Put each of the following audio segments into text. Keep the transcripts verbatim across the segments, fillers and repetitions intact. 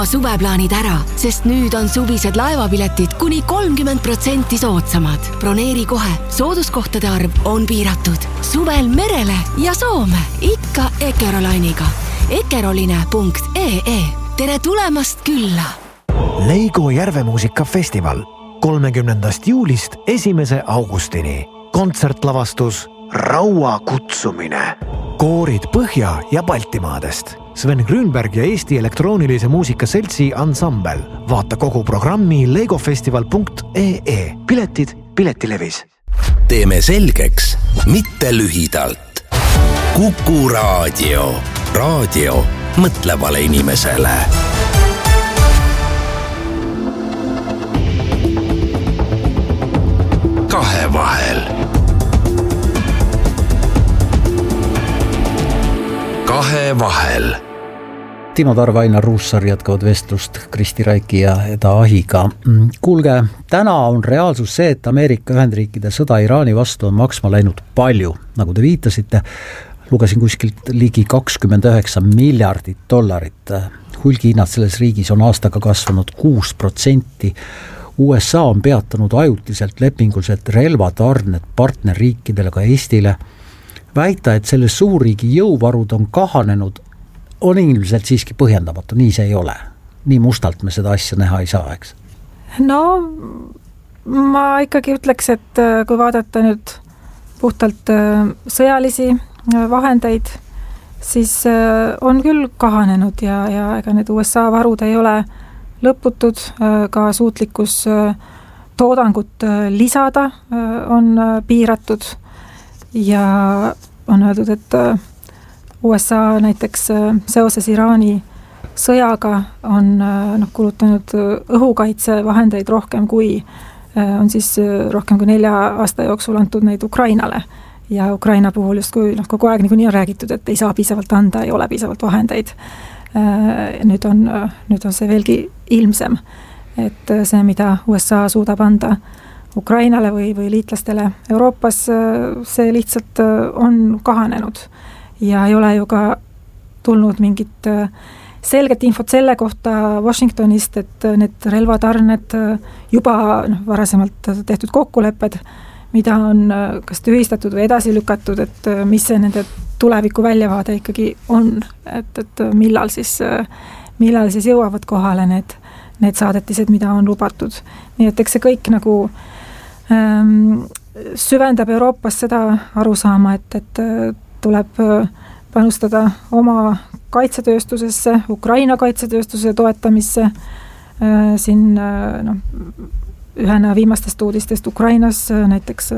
Suveplaanid ära, sest nüüd on suvised laevapiletid kuni kolmkümmend protsenti soodsamad. Broneeri kohe, sooduskohtade arv on piiratud. Suvel merele ja Soome, ikka Ekeroline'iga. ekeroline punkt ee. Tere tulemast külla! Leigo järvemuusikafestival kolmekümnendast juulist esimese augustini. Kontsertlavastus Raua kutsumine. Koorid Põhja- ja Baltimaadest. Sven Grünberg ja Eesti elektroonilise muusika seltsi ansambel. Vaata kogu programmi legofestival punkt ee. Piletid Piletilevis. Teeme selgeks, mitte lühidalt. Kuku raadio. Raadio mõtlevale inimesele. Kahe vahel. Kahe vahel. Timo Tarve, Ainar Ruussaar jätkavad vestlust Kristi Raiki ja Eda Ahiga. Kuulge, täna on reaalsus see, et Ameerika Ühendriikide sõda Iraani vastu on maksma läinud palju. Nagu te viitasite, lugesin kuskilt ligi kakskümmend üheksa miljardit dollarit. Hulgihinnad selles riigis on aastaga kasvanud kuus protsenti. U S A on peatanud ajutiselt lepinguliselt relvatarned partnerriikidele ka Eestile. Väita, et selle suurriigi jõuvarud on kahanenud, on ilmselt siiski põhjendamatu, nii see ei ole. Nii mustalt me seda asja näha ei saa, eks? No, ma ikkagi ütleks, et kui vaadata nüüd puhtalt sõjalisi vahendeid, siis on küll kahanenud ja, ja ega need U S A varud ei ole lõputud, ka suutlikkus toodangut lisada on piiratud ja on öeldud, et U S A näiteks seoses Iraani sõjaga on noh, kulutanud õhukaitsevahendeid rohkem kui on siis rohkem kui nelja aasta jooksul antud neid Ukrainale. Ja Ukraina puhul just kui noh, kogu aeg nii on räägitud, et ei saa piisavalt anda, ei ole piisavalt vahendeid. Nüüd on, nüüd on see veelgi ilmsem, et see, mida U S A suudab anda Ukrainale või, või liitlastele Euroopas, see lihtsalt on kahanenud ja ei ole ju ka tulnud mingit selget infot selle kohta Washingtonist, et need relvatarned juba noh, varasemalt tehtud kokkulepped, mida on kas tühistatud või edasi lükatud, et mis see nende tuleviku väljavaade ikkagi on, et, et millal siis, millal siis jõuavad kohale need, need saadetised, mida on lubatud. Nii et eks see kõik nagu ähm, süvendab Euroopas seda arusaama, et, et tuleb panustada oma kaitsetööstusesse, Ukraina kaitsetööstuse toetamisse, äh, siin äh, no, ühena viimastest uudistest Ukrainas näiteks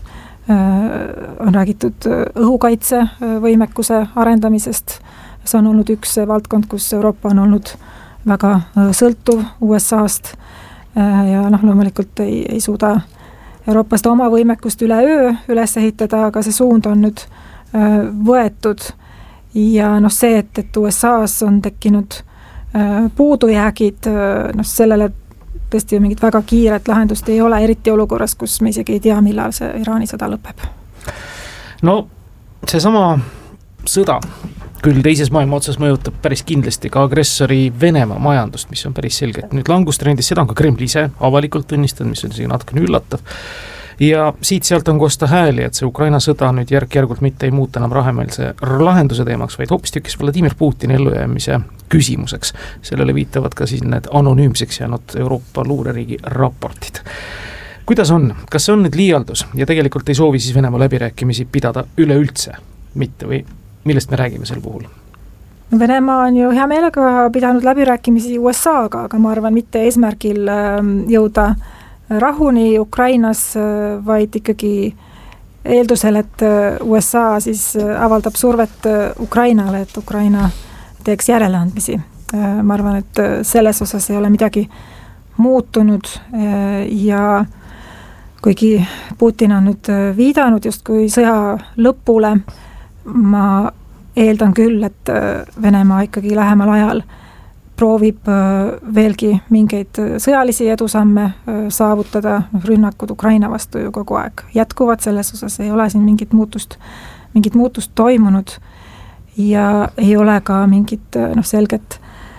on räägitud õhukaitsevõimekuse arendamisest. See on olnud üks valdkond, kus Euroopa on olnud väga sõltuv U S A-st ja noh, loomulikult ei, ei suuda Euroopast oma võimekust üle öö üles ehitada, aga see suund on nüüd võetud ja noh, see, et, et U S A-s on tekkinud puudujäägid, noh, sellele tõesti mingit väga kiiret lahendust ei ole, eriti olukorras, kus me isegi ei tea, millal see Iraani sõda lõpeb. No see sama sõda küll teises maailma otsas mõjutab päris kindlasti ka agressori Venemaa majandust, mis on päris selgelt nüüd langustrendis, seda on ka Kreml ise avalikult tunnistanud, mis on isegi natukene üllatav. Ja siit-sealt on kosta hääli, et see Ukraina sõda nüüd järk-järgult mitte ei muuta enam rahemeelse lahenduse teemaks, vaid hoopis tükis Vladimir Putini ellujäämise küsimuseks. Sellele viitavad ka siis need anonüümseks jäänud Euroopa luureriigi raportid. Kuidas on? Kas see on nüüd liialdus ja tegelikult ei soovi siis Venemaa läbirääkimisi pidada üleüldse? Mitte või millest me räägime sel puhul? Venemaa on ju hea meelega pidanud läbirääkimisi U S A-ga, aga ma arvan mitte eesmärgil jõuda rahuni Ukrainas, vaid ikkagi eeldusel, et U S A siis avaldab survet Ukrainale, et Ukraina teeks järeleandmisi. Ma arvan, et selles osas ei ole midagi muutunud ja kuigi Putin on nüüd viidanud justkui sõja lõpule, ma eeldan küll, et Venemaa ikkagi lähemal ajal proovib veelgi mingeid sõjalisi edusamme saavutada, rünnakud Ukraina vastu ju kogu aeg jätkuvad, selles osas ei ole siin mingit muutust, mingit muutust toimunud ja ei ole ka mingit noh, selget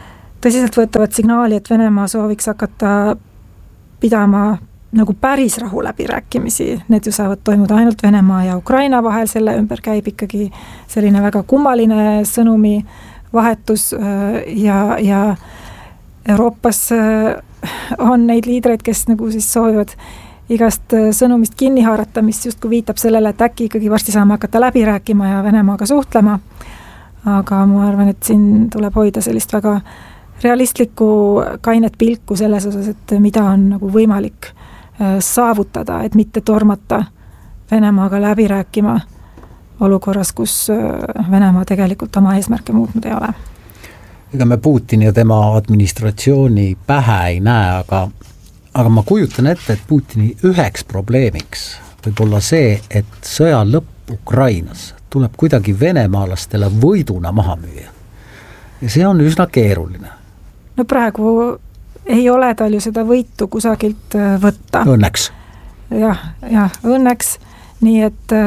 tõsiseltvõetavat signaali, et Venemaa sooviks hakata pidama nagu päris rahuläbirääkimisi. Need ju saavad toimuda ainult Venemaa ja Ukraina vahel, selle ümber käib ikkagi selline väga kummaline sõnumi vahetus ja, ja Euroopas on neid liidreid, kes nagu siis soovivad igast sõnumist kinni haarata, mis justkui viitab sellele, et äkki ikkagi varsti saame hakata läbi rääkima ja Venemaaga suhtlema. Aga ma arvan, et siin tuleb hoida sellist väga realistlikku kainet pilku selles osas, et mida on nagu võimalik saavutada, et mitte tormata Venemaaga läbi rääkima olukorras, kus Venemaa tegelikult oma eesmärke muutnud ei ole. Ega me Putini ja tema administratsiooni pähe ei näe, aga Aga ma kujutan ette, et Putini üheks probleemiks võib olla see, et sõja lõpp Ukrainas tuleb kuidagi venemaalastele võiduna maha müüa. Ja see on üsna keeruline. No praegu ei ole tal ju seda võitu kusagilt võtta. Õnneks. Jah, jah, õnneks. Nii et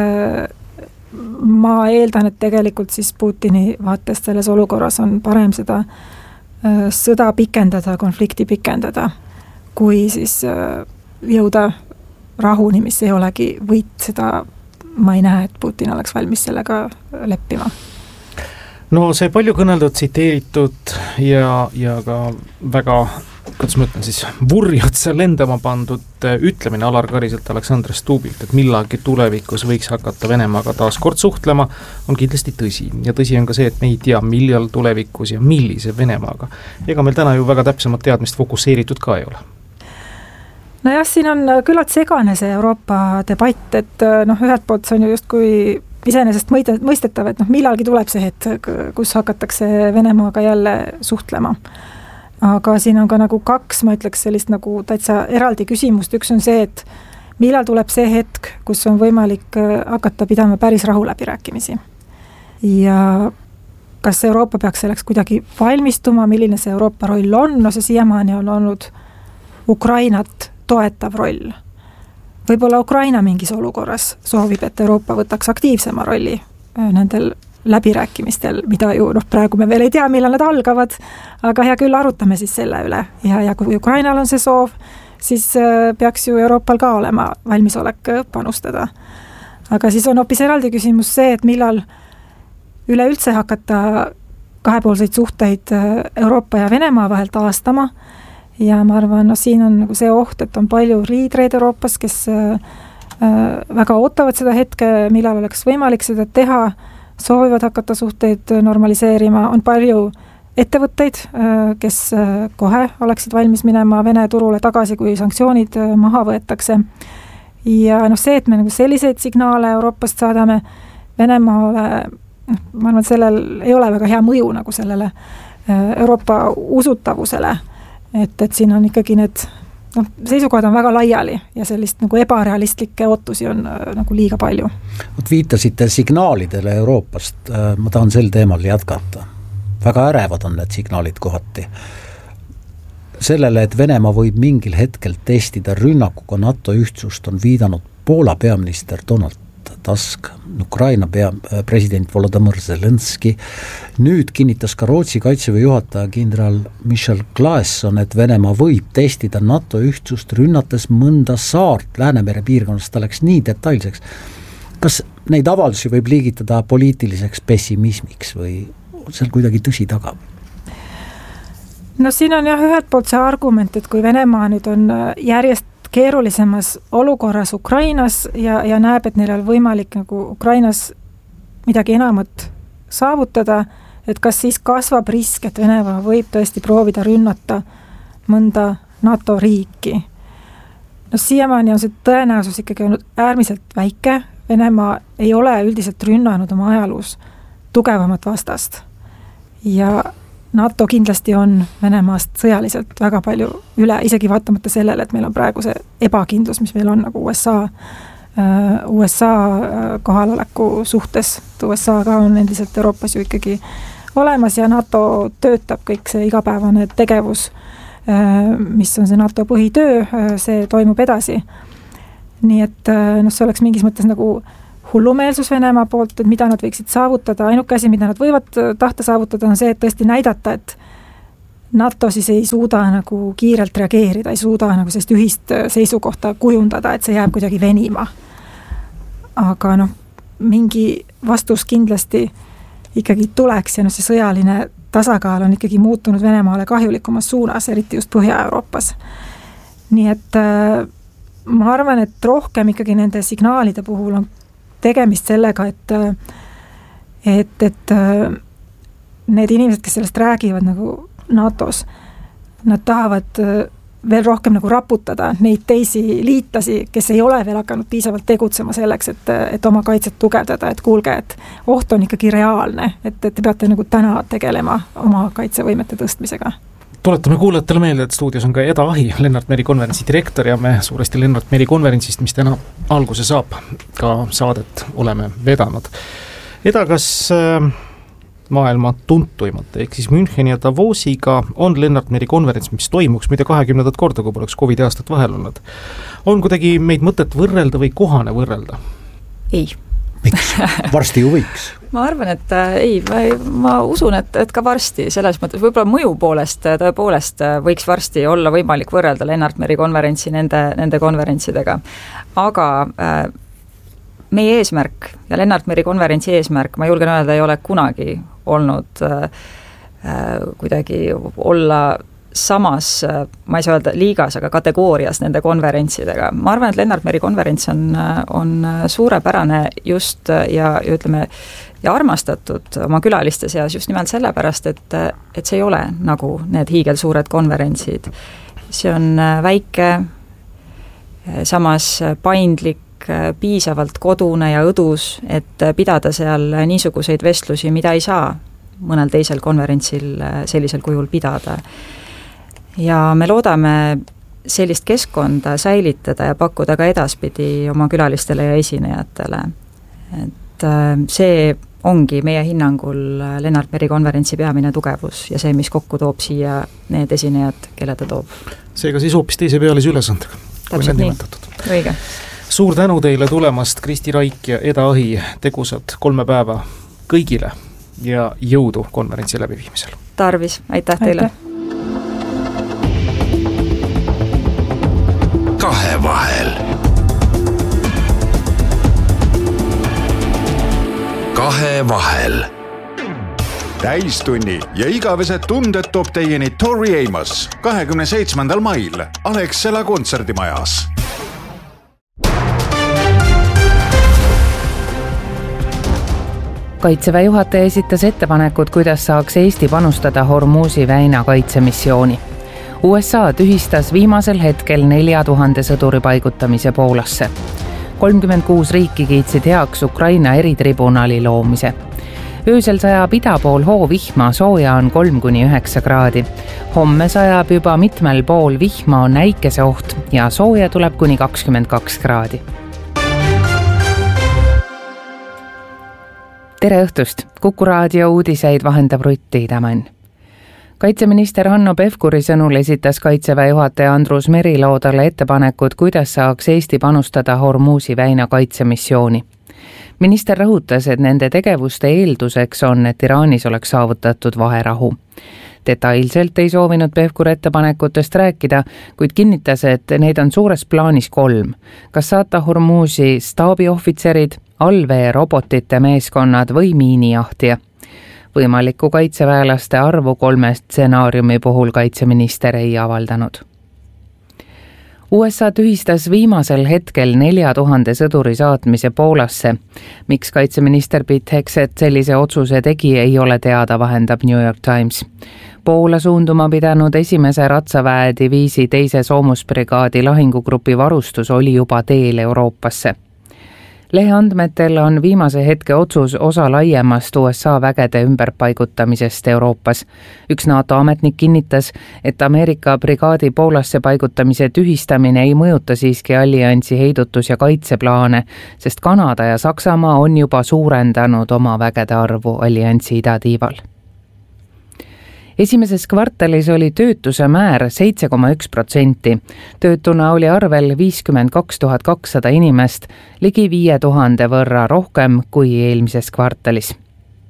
ma eeldan, et tegelikult siis Putini vaatest selles olukorras on parem seda sõda pikendada, konflikti pikendada, kui siis jõuda rahuni, mis ei olegi võit, seda ma ei näe, et Putin oleks valmis sellega leppima. No see palju kõneldud, tsiteeritud ja, ja ka väga, kuidas ma ütlen siis, vurri otsa lendama pandud ütlemine Alar Kariselt Aleksandr Stubilt, et millagi tulevikus võiks hakata Venemaaga taas kord suhtlema, on kindlasti tõsi. Ja tõsi on ka see, et me ei tea, millal tulevikus ja millise Venemaaga. Ega meil täna ju väga täpsemat teadmist fokusseeritud ka ei ole. No jah, siin on küllalt segane see Euroopa debatt, et noh, ühelt poolt see on ju justkui iseenesest mõistetav, et noh, millalgi tuleb see hetk, kus hakatakse Venemaaga jälle suhtlema. Aga siin on ka nagu kaks, ma ütleks sellist nagu täitsa eraldi küsimust. Üks on see, et millal tuleb see hetk, kus on võimalik hakata pidama päris rahuläbirääkimisi. Ja kas Euroopa peaks selleks kuidagi valmistuma, milline see Euroopa roll on? No see siiamaani on olnud Ukrainat toetav roll. Võib-olla Ukraina mingis olukorras soovib, et Euroopa võtaks aktiivsema rolli nendel läbirääkimistel, mida ju noh, praegu me veel ei tea, millal nad algavad, aga hea küll, arutame siis selle üle. Ja, ja kui Ukrainal on see soov, siis peaks ju Euroopal ka olema valmisolek panustada. Aga siis on hoopis eraldi küsimus see, et millal üleüldse hakata kahepoolseid suhteid Euroopa ja Venemaa vahel taastama. Ja ma arvan, no siin on nagu see oht, et on palju liidreid Euroopas, kes väga ootavad seda hetke, millal oleks võimalik seda teha, soovivad hakata suhteid normaliseerima, on palju ettevõtteid, kes kohe oleksid valmis minema Vene turule tagasi, kui sanktsioonid maha võetakse. Ja noh, see, et me nagu selliseid signaale Euroopast saadame Venemaale, ma arvan, et sellel ei ole väga hea mõju nagu sellele Euroopa usutavusele. Et, et siin on ikkagi need no, seisukohad on väga laiali ja sellist nagu ebarealistlikke ootusi on nagu liiga palju. Viitasite signaalidele Euroopast, ma tahan sel teemal jätkata. Väga ärevad on need signaalid kohati. Sellele, et Venemaa võib mingil hetkel testida rünnakuga NATO ühtsust, on viidanud Poola peaminister Donald Tusk, Ukraina pea, president Volodymyr Zelenski. Nüüd kinnitas ka Rootsi kaitseväe juhataja kindral Michel Claesson, et Venemaa võib testida NATO ühtsust rünnates mõnda saart Läänemere piirkonnast, ta läks nii detailseks. Kas neid avaldusi võib liigitada poliitiliseks pessimismiks või seal kuidagi tõsi taga? No siin on jah ühelt poolt see argument, et kui Venemaa nüüd on järjest keerulisemas olukorras Ukrainas ja, ja näeb, et neil on võimalik nagu Ukrainas midagi enamat saavutada, et kas siis kasvab risk, et Venemaa võib tõesti proovida rünnata mõnda NATO riiki. No siiamaani on see tõenäosus ikkagi olnud äärmiselt väike. Venemaa ei ole üldiselt rünnanud oma ajaloos tugevamat vastast. Ja NATO kindlasti on Venemaast sõjaliselt väga palju üle, isegi vaatamata sellele, et meil on praegu see ebakindlus, mis meil on nagu U S A, U S A kohaloleku suhtes. U S A ka on endiselt Euroopas ju ikkagi olemas ja NATO töötab kõik see igapäevane tegevus, mis on see NATO põhitöö, see toimub edasi. Nii et no, see oleks mingis mõttes nagu hullumeelsus Venemaa poolt, et mida nad võiksid saavutada. Ainuke asi, mida nad võivad tahta saavutada, on see, et tõesti näidata, et, NATO siis ei suuda nagu kiirelt reageerida, ei suuda nagu sellist ühist seisukohta kujundada, et see jääb kuidagi venima. Aga noh, mingi vastus kindlasti ikkagi tuleks ja noh, see sõjaline tasakaal on ikkagi muutunud Venemaale kahjulikumas suunas, eriti just Põhja-Euroopas. Nii et äh, ma arvan, et rohkem ikkagi nende signaalide puhul on tegemist sellega, et et, et need inimesed, kes sellest räägivad nagu NATOs, nad tahavad veel rohkem nagu raputada neid teisi liitlasi, kes ei ole veel hakanud piisavalt tegutsema selleks, et, et oma kaitset tugevdada, et kuulge, et oht on ikkagi reaalne, et, et te peate nagu täna tegelema oma kaitsevõimete tõstmisega. Tuletame kuulajatele meelde, et stuudios on ka Eda Ahi, Lennart Meri konverentsi direktor ja me suuresti Lennart Meri konverentsist, mis täna alguse saab, ka saadet oleme vedanud. Eda, kas maailma tuntuimate, ehk siis Müncheni ja Davosiga on Lennart Meri konverents, mis toimuks muide kahekümnendat korda, kui poleks Covidi aastat vahel olnud. On kuidagi meid mõtet võrrelda või kohane võrrelda? Ei. Miks? Varsti ju võiks. Ma arvan, et äh, ei, ma, ma usun, et, et ka varsti selles mõttes, võib-olla mõju poolest tõepoolest võiks varsti olla võimalik võrrelda Lennart Meri konverentsi nende, nende konverentsidega. Aga äh, meie eesmärk ja Lennart Meri konverentsi eesmärk, ma julgen öelda, ei ole kunagi olnud äh, äh, kuidagi olla samas, ma ei saa öelda liigas, aga kategoorias nende konverentsidega. Ma arvan, et Lennart Meri konverents on, on suurepärane just ja, ja ütleme, ja armastatud oma külaliste seas just nimelt sellepärast, et, et see ei ole nagu need hiigelsuured konverentsid. See on väike, samas paindlik, piisavalt kodune ja õdus, et pidada seal niisuguseid vestlusi, mida ei saa mõnel teisel konverentsil sellisel kujul pidada. Ja me loodame sellist keskkonda säilitada ja pakkuda ka edaspidi oma külalistele ja esinejatele. Et see ongi meie hinnangul Lennart Meri konverentsi peamine tugevus ja see, mis kokku toob siia need esinejad, kelle ta toob. Seega siis hoopis teise pealise ülesandega. Täpselt nii, õige. Suur tänu teile tulemast, Kristi Raik ja Eda Ahi, tegusad kolme päeva kõigile ja jõudu konverentsi läbiviimisel. Tarvis, aitäh teile. Aitäh. Kahevahel. Kahevahel. Täistunni ja igavesed tunded toob teieni Tori Amos kahekümne seitsmendal mail Alexela kontserdimajas. Kaitseväe juhataja esitas ettepanekud, kuidas saaks Eesti panustada Hormuzi väina kaitsemissiooni. U S A tühistas viimasel hetkel nelja tuhande sõduri paigutamise Poolasse. kolmkümmend kuus riiki kiitsid heaks Ukraina eritribunali loomise. Öösel sajab ida pool hoovihma, sooja on kolm kuni üheksa kraadi. Homme sajab juba mitmel pool vihma, on äikese oht ja sooja tuleb kuni kakskümmend kaks kraadi. Tere õhtust! Kuku raadio uudiseid vahendab Rutt Tiidemann. Kaitseminister Hanno Pevkuri sõnul esitas Kaitseväe juhataja Andrus Merilo talle ettepanekud, kuidas saaks Eesti panustada Hormuzi väina kaitsemissiooni. Minister rõhutas, et nende tegevuste eelduseks on, et Iraanis oleks saavutatud vaherahu. Detailselt ei soovinud Pevkur ettepanekutest rääkida, kuid kinnitas, et neid on suures plaanis kolm. Kas saata Hormuzi staabiohvitserid, allveerobotite meeskonnad või miinijahtija. Võimalikku kaitseväelaste arvu kolme stsenaariumi puhul kaitseminister ei avaldanud. U S A tühistas viimasel hetkel nelja tuhande sõduri saatmise Poolasse. Miks kaitseminister Pete Hegseth sellise otsuse tegi, ei ole teada, vahendab New York Times. Poola suunduma pidanud esimese ratsaväe diviisi teise soomusbrigaadi lahingugrupi varustus oli juba teel Euroopasse. Lehe andmetel on viimase hetke otsus osa laiemast U S A vägede ümberpaigutamisest Euroopas. Üks NATO ametnik kinnitas, et Ameerika brigaadi Poolasse paigutamise tühistamine ei mõjuta siiski alliansi heidutus- ja kaitseplaane, sest Kanada ja Saksamaa on juba suurendanud oma vägede arvu alliansi idatiival. Esimeses kvartalis oli töötuse määr seitse koma üks protsenti. Töötuna oli arvel viiskümmend kaks tuhat kakssada inimest, ligi viie tuhande võrra rohkem kui eelmises kvartalis.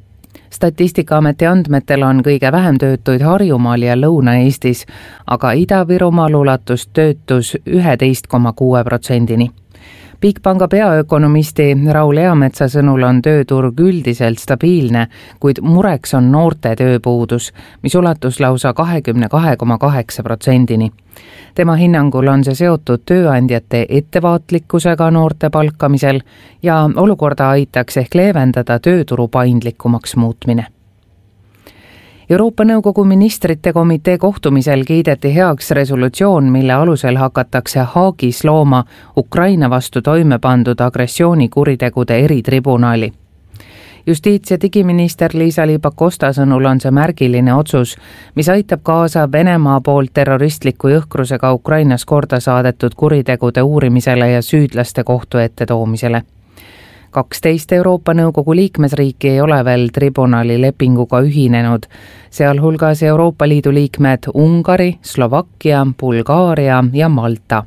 Statistikaameti andmetel on kõige vähem töötuid Harjumaal ja Lõuna-Eestis, aga Ida-Virumaal ulatus töötus üksteist koma kuus protsendini. Bigpanga peaökonomisti Raul Eametsa sõnul on tööturg üldiselt stabiilne, kuid mureks on noorte tööpuudus, mis ulatus lausa kakskümmend kaks koma kaheksa protsendini. Tema hinnangul on see seotud tööandjate ettevaatlikkusega noorte palkamisel ja olukorda aitaks ehk leevendada tööturu paindlikumaks muutmine. Euroopa Nõukogu ministrite komitee kohtumisel kiideti heaks resolutsioon, mille alusel hakatakse Haagis looma Ukraina vastu toime pandud agressioonikuritegude eritribunali. Justiits- ja digiminister Liisa-Ly Pakosta sõnul on see märgiline otsus, mis aitab kaasa Venemaa poolt terroristliku jõhkrusega Ukrainas korda saadetud kuritegude uurimisele ja süüdlaste kohtu ette toomisele. kaksteist Euroopa Nõukogu liikmesriiki ei ole veel tribunali lepinguga ühinenud, sealhulgas Euroopa Liidu liikmed Ungari, Slovakkia, Bulgaaria ja Malta.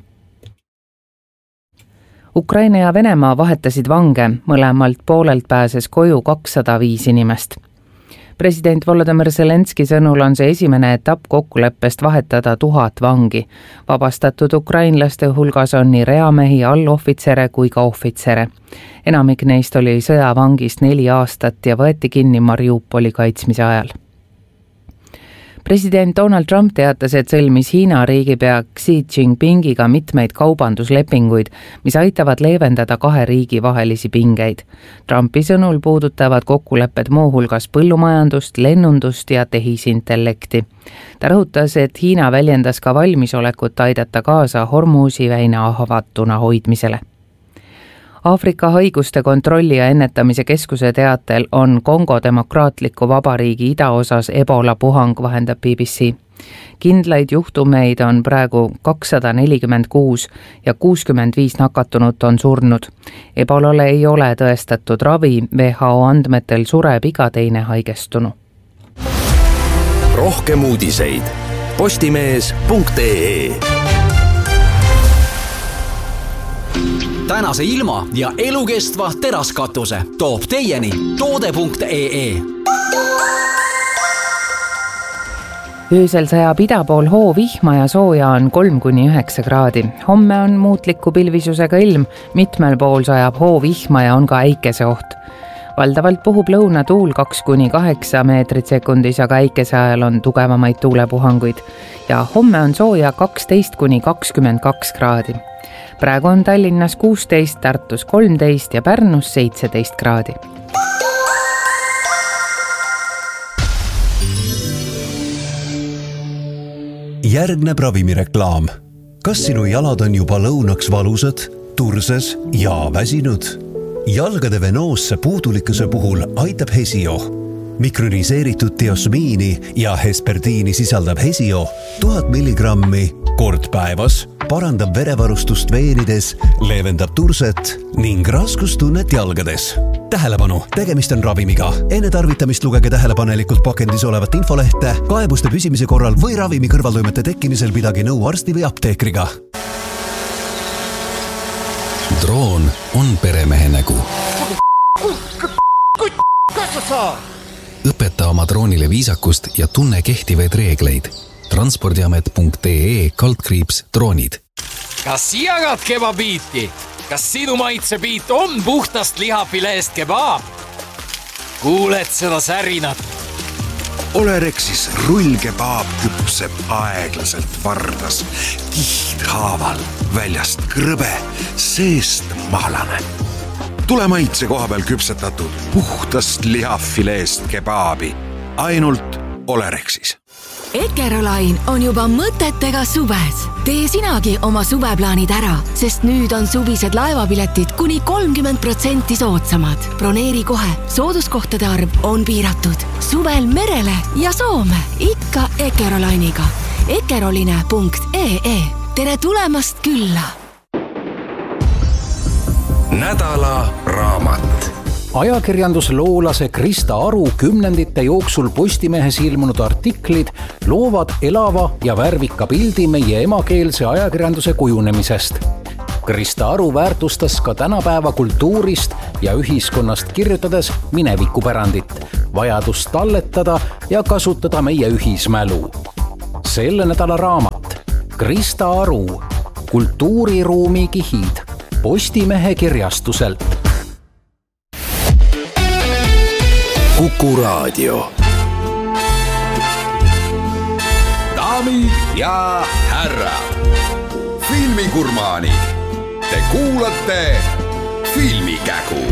Ukraina ja Venemaa vahetasid vange, mõlemalt poolelt pääses koju kakssada viis inimest. President Volodymyr Zelenski sõnul on see esimene etapp kokkuleppest vahetada tuhat vangi. Vabastatud ukrainlaste hulgas on nii reamehi, allohvitsere kui ka ohvitsere. Enamik neist oli sõjavangist neli aastat ja võeti kinni Mariupoli kaitsmise ajal. President Donald Trump teatas, et sõlmis Hiina riigipea Xi Jinpingiga mitmeid kaubanduslepinguid, mis aitavad leevendada kahe riigi vahelisi pingeid. Trumpi sõnul puudutavad kokkulepped muuhulgas põllumajandust, lennundust ja tehisintellekti. Ta rõhutas, et Hiina väljendas ka valmisolekut aidata kaasa Hormuzi väina avatuna hoidmisele. Aafrika haiguste kontrolli ja ennetamise keskuse teatel on Kongo demokraatliku vabariigi idaosas Ebola puhang, vahendab B B C. Kindlaid juhtumeid on praegu kakssada nelikümmend kuus ja kuuskümmend viis nakatunut on surnud. Ebolale ei ole tõestatud ravi, W H O andmetel sureb iga teine haigestunu. Rohkem uudiseid postimees punkt ee. Tänase ilma ja elukestva teraskatuse toob teieni toode punkt ee. Öösel sajab ida pool hoo vihma ja sooja on kolm kuni üheksa kraadi. Homme on muutliku pilvisusega ilm, mitmel pool sajab hoo vihma ja on ka äikeseoht. Valdavalt puhub lõunatuul kaks kuni kaheksa meetrit sekundis, aga äikese ajal on tugevamaid tuulepuhanguid. Ja homme on sooja kaksteist kuni kakskümmend kaks kraadi. Praegu on Tallinnas kuusteist, Tartus kolmteist ja Pärnus seitseteist kraadi. Järgneb ravimireklaam. Kas sinu jalad on juba lõunaks valusad, turses ja väsinud? Jalgade venoosse puudulikkuse puhul aitab Hesio. Mikroniseeritud diosmiini ja hesperdiini sisaldab Hesio tuhat milligrammi kord päevas, parandab verevarustust veenides, leevendab turset ning raskustunnet jalgades. Tähelepanu, tegemist on ravimiga. Enne tarvitamist lugege tähelepanelikult pakendis olevat infolehte, kaebuste püsimise korral või ravimi kõrvaltoimete tekkimisel pidage nõu arsti või apteekriga. Droon on peremehe nägu. Õpeta oma droonile viisakust ja tunne kehtivaid reegleid. transpordiamet punkt ee kaldkriips droonid. Kas jagad kebabiiti? Kas sinu maitsebiit on puhtast lihafileest kebaab? Kuuled seda särinat? Olerexis rullkebaab küpseb aeglaselt vardas, kihdhaaval, väljast krõbe, seest mahlane. Tule maitse koha peal küpsetatud puhtast lihafileest kebaabi, ainult Olerexis. Ekerolain on juba mõtetega suves. Tee sinagi oma suveplaanid ära, sest nüüd on suvised laevapiletid kuni kolmkümmend protsenti soodsamad. Broneeri kohe, sooduskohtade arv on piiratud. Suvel merele ja Soome, ikka Ekerolainiga. ekeroline punkt ee. Tere tulemast külla! Nädala raamat. Ajakirjandusloolase Krista Aru kümnendite jooksul Postimehes ilmunud artiklid loovad elava ja värvika pildi meie emakeelse ajakirjanduse kujunemisest. Krista Aru väärtustas ka tänapäeva kultuurist ja ühiskonnast kirjutades minevikupärandit, vajadust talletada ja kasutada meie ühismälu. Selle nädala raamat Krista Aru, kultuuriruumi kihid, Postimehe kirjastuselt. Kuku Raadio. Daamid ja härrad, filmigurmaani. Te kuulate Filmikägu.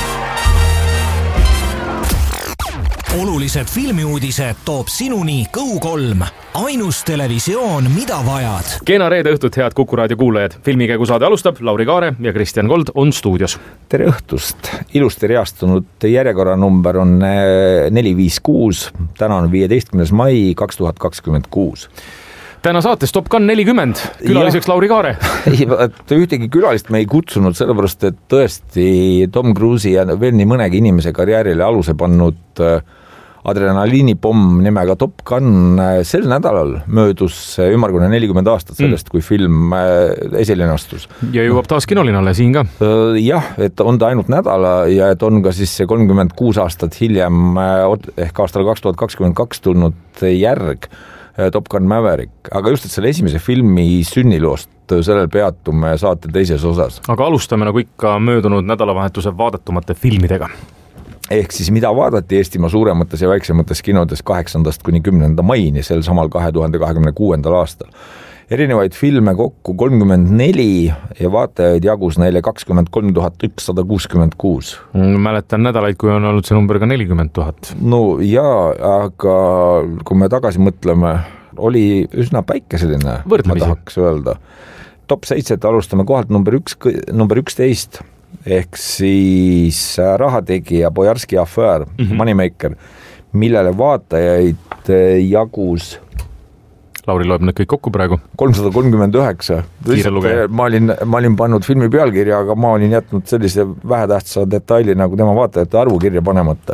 Olulised filmiuudised toob sinuni Kõu kolm. Ainus televisioon, mida vajad. Kena reede õhtut, head Kuku Raadio kuulajad. Filmikägu saade alustab, Lauri Kaare ja Kristjan Kold on stuudios. Tere õhtust. Ilusti reastunud järjekorranumber on neli viis kuus. Täna on viieteistkümnes mai kaks tuhat kakskümmend kuus. Täna saates Top Gun nelikümmend, külaliseks ja. Lauri Kaare. Ei, ühtegi külalist me ei kutsunud, sellepärast, et tõesti Tom Cruise'i ja veel nii mõnegi inimese karjäärile aluse pannud adrenaliinipomm nimega Top Gun sel nädalal möödus ümmargune nelikümmend aastat sellest, mm. kui film esilin astus. Ja jõuab taas kinolinale siin ka. Jah, et on ta ainult nädala ja et on ka siis kolmkümmend kuus aastat hiljem ehk aastal kaks tuhat kakskümmend kaks tulnud järg Top Gun Maverick, aga just, et selle esimese filmi sünniloost sellel peatume saate teises osas. Aga alustame nagu ikka möödunud nädalavahetuse vaadatumate filmidega. Ehk siis mida vaadati Eestimaa suuremates ja väiksemates kinodes kaheksandast kuni kümnenda maini sel samal kahe tuhande kahekümne kuuendal aastal. Erinevaid filme kokku kolmkümmend neli ja vaatajaid jagus neile kakskümmend kolm tuhat ükssada kuuskümmend kuus. Mäletan nädalaid, kui on olnud see number ka nelikümmend tuhat. No jaa, aga kui me tagasi mõtleme, oli üsna päikeseline, ma tahaks öelda. Top seitset alustame kohalt number, üks, number üksteist, ehk siis Rahategija Bojarski affair, mm-hmm. Moneymaker, millele vaatajaid jagus Lauri loeb need kõik kokku praegu. kolmsada kolmkümmend üheksa. Ma olin, ma olin pannud filmi pealkirja, aga ma olin jätnud sellise vähetähtsa detaili nagu tema vaatajate arvu kirja panemata.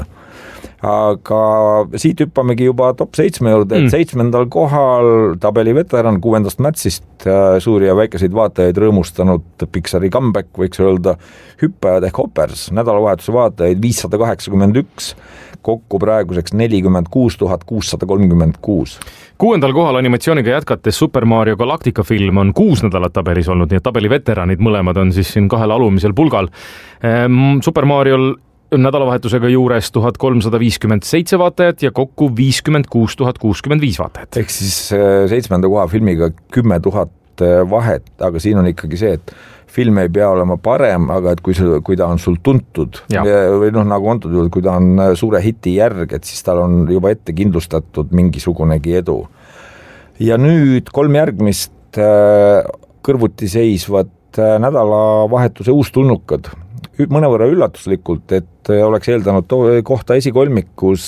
Aga siit hüppamegi juba top seitsme juurde, et mm. seitsmendal kohal tabeli veteran kuuendast märtsist suuri ja väikeseid vaatajaid rõõmustanud Pixari comeback, võiks öelda hüppajad ehk Hoppers, nädalavahetuse vaatajaid viissada kaheksakümmend üks, kokku praeguseks nelikümmend kuus tuhat kuussada kolmkümmend kuus. Kuuendal kohal animatsiooniga jätkates Super Mario Galactica film on kuus nädalat tabelis olnud, nii et tabeli veteranid mõlemad on siis siin kahel alumisel pulgal. Super Mariol nädalavahetusega juures tuhat kolmsada viiskümmend seitse vaatajat ja kokku viiskümmend kuus tuhat kuuskümmend viis vaatajat. Ehk siis seitsmenda koha filmiga kümme tuhat vahet, aga siin on ikkagi see, et film ei pea olema parem, aga et kui, kui ta on sul tuntud ja. või noh, nagu antud juhul, kui ta on suure hiti järg, et siis tal on juba ette kindlustatud mingisugunegi edu. Ja nüüd kolm järgmist kõrvuti seisvad nädalavahetuse uustulnukad. Mõnevõrra üllatuslikult, et oleks eeldanud kohta esikolmikus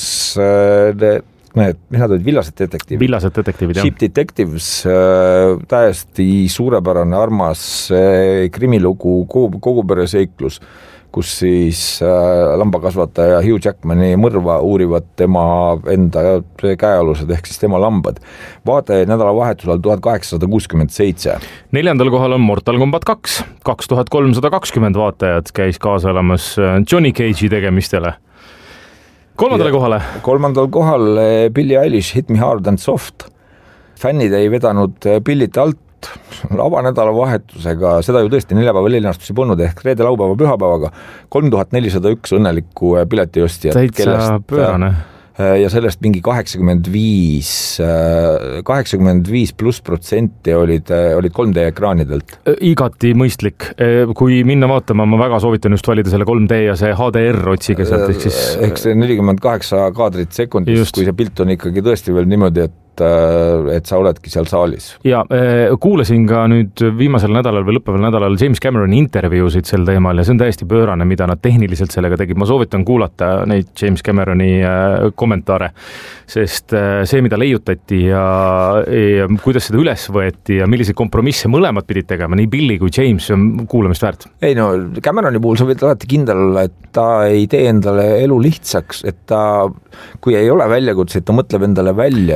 need, mis nad olid, villased detektiivid. Villased detektiivid, jah. Ship Detectives, täiesti suurepärane, armas krimilugu, kogupere seiklus, kus siis lambakasvataja Hugh Jackmani mõrva uurivad tema enda käealused ehk siis tema lambad. Vaatajaid nädalavahetusel tuhat kaheksasada kuuskümmend seitse. Neljandal kohal on Mortal Kombat kaks. kaks tuhat kolmsada kakskümmend vaatajad käis kaasa elamas Johnny Cage'i tegemistele. Kolmandale kohale? Kolmandal kohal Billie Eilish, Hit Me Hard and Soft. Fännid ei vedanud pillite alt avanädala vahetusega, seda ju tõesti neljapäeva leilinastusi polnud ehk reede, laupäeva, pühapäevaga kolm tuhat nelisada üks õnnelikku piletiostjat. Täitsa pöörane. Ja sellest mingi kaheksakümmend viis, kaheksakümmend viis pluss protsenti olid, olid kolm D ekraanidelt. Igati mõistlik. Kui minna vaatama, ma väga soovitan just valida selle kolm D ja see H D R otsige sealt. Ehk, siis... ehk see nelikümmend kaheksa kaadrit sekundis, just. Kui see pilt on ikkagi tõesti veel niimoodi, et et sa oledki seal saalis. Ja kuulasin ka nüüd viimasel nädalal või lõppeval nädalal James Cameroni intervjuusid sel teemal ja see on täiesti pöörane, mida nad tehniliselt sellega tegid. Ma soovitan kuulata neid James Cameroni kommentaare, sest see, mida leiutati ja, ja kuidas seda üles võeti ja milliseid kompromisse mõlemad pidid tegema, nii Billy kui James, on kuulamist väärt. Ei no, Cameroni puhul sa võid alati kindel olla, et ta ei tee endale elu lihtsaks, et ta, kui ei ole väljakutse, et ta mõtleb endale välja ja just,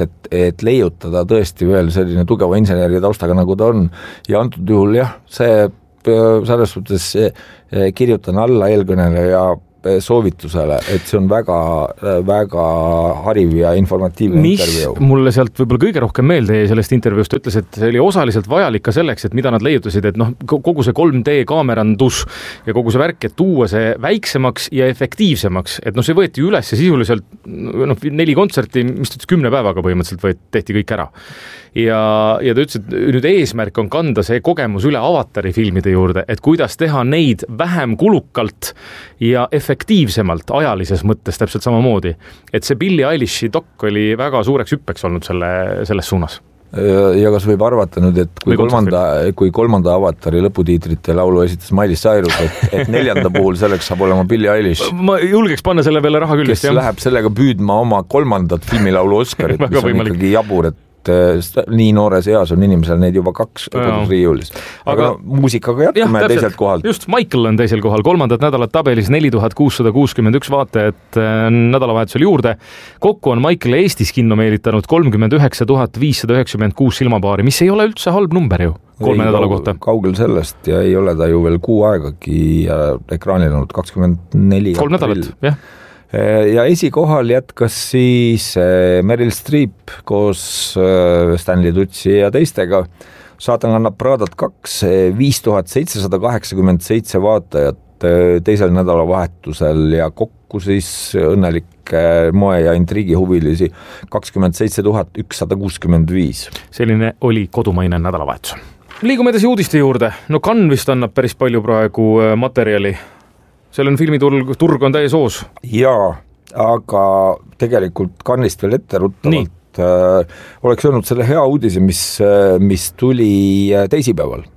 et, et leiutada tõesti veel selline tugeva inseneri taustaga, nagu ta on. Ja antud juhul jah, see selles suhtes kirjutan alla eelkõneleja soovitusele, et see on väga, väga hariv ja informatiivne mis intervjuu. Mulle sealt võib-olla kõige rohkem meelde jäi sellest intervjuust, ütles, et see oli osaliselt vajalik ka selleks, et mida nad leiutasid, et noh, kogu see kolm D kaamerandus ja kogu see värk, et tuua see väiksemaks ja efektiivsemaks, et noh, see võeti üles sisuliselt noh, neli kontserti, mis ta ütles kümne päevaga põhimõtteliselt võeti, tehti kõik ära. Ja, ja ta ütles, et nüüd eesmärk on kanda see kogemus üle Avatari filmide juurde, et kuidas teha neid vähem kulukalt ja efektiivsemalt ajalises mõttes täpselt samamoodi. Et see Billie Eilishi dok oli väga suureks hüppeks olnud selle, selles suunas. Ja kas võib arvata nüüd, et kui kolmanda, kui kolmanda Avatari lõputiitrite laulu esitas Miley Cyrus, et, et neljanda puhul selleks saab olema Billie Eilish. Ma julgeks panna selle peale raha küll. Kes jah. Läheb sellega püüdma oma kolmandat filmilaulu Oscarit, mis on võimalik. Ikkagi jabur, et nii noores eas on inimesel neid juba kaks kodus riiulis. Aga, aga no, muusikaga jätkume jah, teiselt kohalt. Just, Michael on teisel kohal, kolmandat nädalat tabelis neli tuhat kuussada kuuskümmend üks vaatajat nädalavahetusel juurde. Kokku on Michael Eestis kinno meelitanud kolmkümmend üheksa tuhat viissada üheksakümmend kuus silmapaari, mis ei ole üldse halb number ju kolme ei, nädala kohta. Kaugel sellest ja ei ole ta ju veel kuu aegagi ekraanil olnud kakskümmend neli kolm nädalat, jah. Ja esikohal jätkas siis Meryl Streep koos Stanley Tutsi ja teistega. Saatan kannab Pradat kaks, viis tuhat seitsesada kaheksakümmend seitse vaatajat teisel nädalavahetusel ja kokku siis õnnelik moe- ja intriigihuvilisi kakskümmend seitse tuhat ükssada kuuskümmend viis. Selline oli kodumaine nädalavahetus. Liigume edasi uudiste juurde. No Cannes vist annab päris palju praegu materjali. Seal on filmiturg turg on täies hoos. Jaa, aga tegelikult Cannes'ist veel ette ruttavalt äh, oleks olnud selle hea uudise, mis, mis tuli teisipäeval.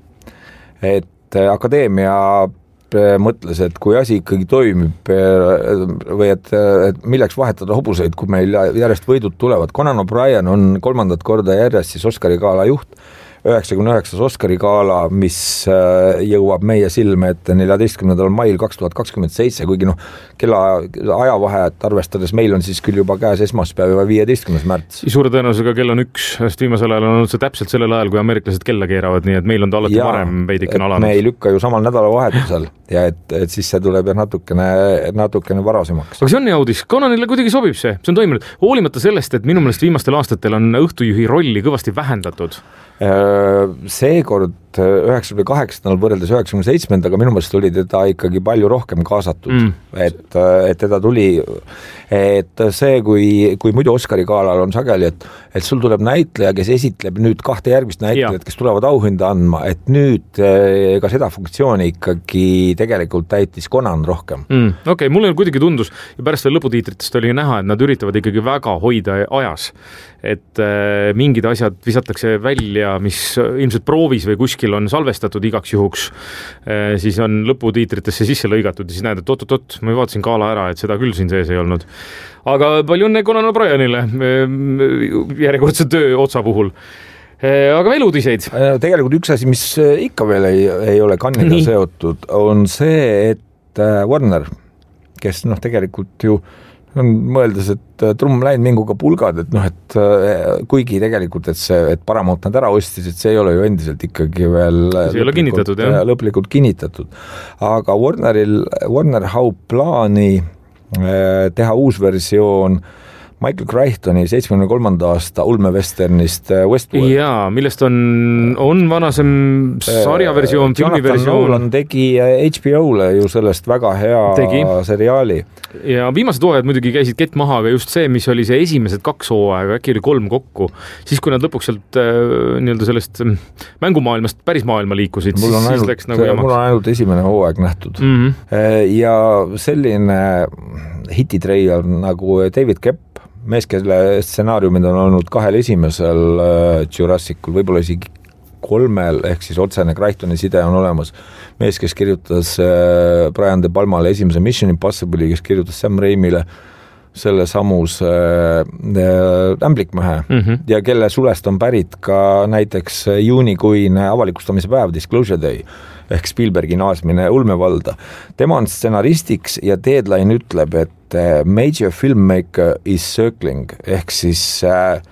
Et äh, akadeemia mõtles, et kui asi ikkagi toimib või et, et milleks vahetada hobuseid, kui meil järjest võidud tulevad. Conan O'Brien on kolmandat korda järjest siis Oscari gala juht. üheksakümne üheksas Oscari gala, mis jõuab meie silme ette neljateistkümnendal mail kaks tuhat kakskümmend seitse, kuigi noh, kella ajavahet arvestades meil on siis küll juba käes esmaspäev ja viieteistkümnes märts. Suure tõenäosusega kell on üks, sest viimasel ajal on olnud see täpselt sellel ajal, kui ameeriklased kella keeravad, nii et meil on ta alati ja, varem veidikene alanud. Me ei lükka ju samal nädalavahetusel ja et, et siis see tuleb natukene, natukene varasemaks. Aga see on hea uudis, Conanile kuidagi sobib see, see on toiminud. Hoolimata sellest, et minu meelest viimastel aastatel on õhtujuhi rolli kõvasti vähendatud. Seekord üheksakümne kaheksandal võrreldes üheksakümne seitsmendaga minu meelest oli teda ikkagi palju rohkem kaasatud, mm. et, et teda tuli, et see, kui, kui muidu Oscari galal on sageli, et, et sul tuleb näitleja, kes esitleb nüüd kahte järgmist näitlejat, kes tulevad auhinda andma, et nüüd ka seda funktsiooni ikkagi tegelikult täitis Conan rohkem. Mm. Okei, okay, mulle kuidagi tundus ja pärast veel lõputiitritest oli näha, et nad üritavad ikkagi väga hoida ajas, et äh, mingid asjad visatakse välja, mis ilmselt proovis või kuskil on salvestatud igaks juhuks, äh, siis on lõputiitritesse sisse lõigatud ja siis näed, et oot-oot-oot, ma vaatasin gala ära, et seda küll siin sees ei olnud. Aga palju õnne Conan O'Brienile järjekordse töö otsa puhul. Aga veel uudiseid? Tegelikult üks asi, mis ikka veel ei, ei ole Cannes'iga seotud, on see, et Warner, kes noh, tegelikult ju on mõeldes, et trumm läinud minguga pulgad, et noh, et kuigi tegelikult, et see, et Paramount nad ära ostis, et see ei ole ju endiselt ikkagi veel see ei ole kinnitatud, jah. lõplikult kinnitatud. Aga Warneril, Warner haub plaani teha uus versioon Michael Crichtoni seitsmekümne kolmanda aasta ulmevesternist Westworld. Jaa, millest on, on vanasem sarjaversioon, filmiversioon. Jonathan Nolan tegi H B O-le ju sellest väga hea tegi. seriaali. Ja viimased hooajad muidugi käisid kett maha, aga just see, mis oli see esimesed kaks hooaega, äkki oli kolm kokku, siis kui nad lõpuks sealt äh, nii-öelda sellest mängumaailmast päris maailma liikusid, mul siis, ainult, siis läks nagu jamaks. Mul on ainult esimene hooaeg nähtud. Mm-hmm. Ja selline hititreier nagu David Koepp, mees, kelle stsenaariumid on olnud kahel esimesel Jurassicul, võib-olla isegi kolmel, ehk siis otsene Crichtoni side on olemas. Mees, kes kirjutas Brian De Palmale esimese Mission Impossible'i, kes kirjutas Sam Raimile selle samus äh, ämblikmehe mm-hmm. ja kelle sulest on pärit ka näiteks juunikuine avalikustamise päev, Disclosure Day, ehk Spielbergi naasmine ulmevalda. Tema on stsenaristiks ja Deadline ütleb, et major filmmaker is circling, ehk siis äh,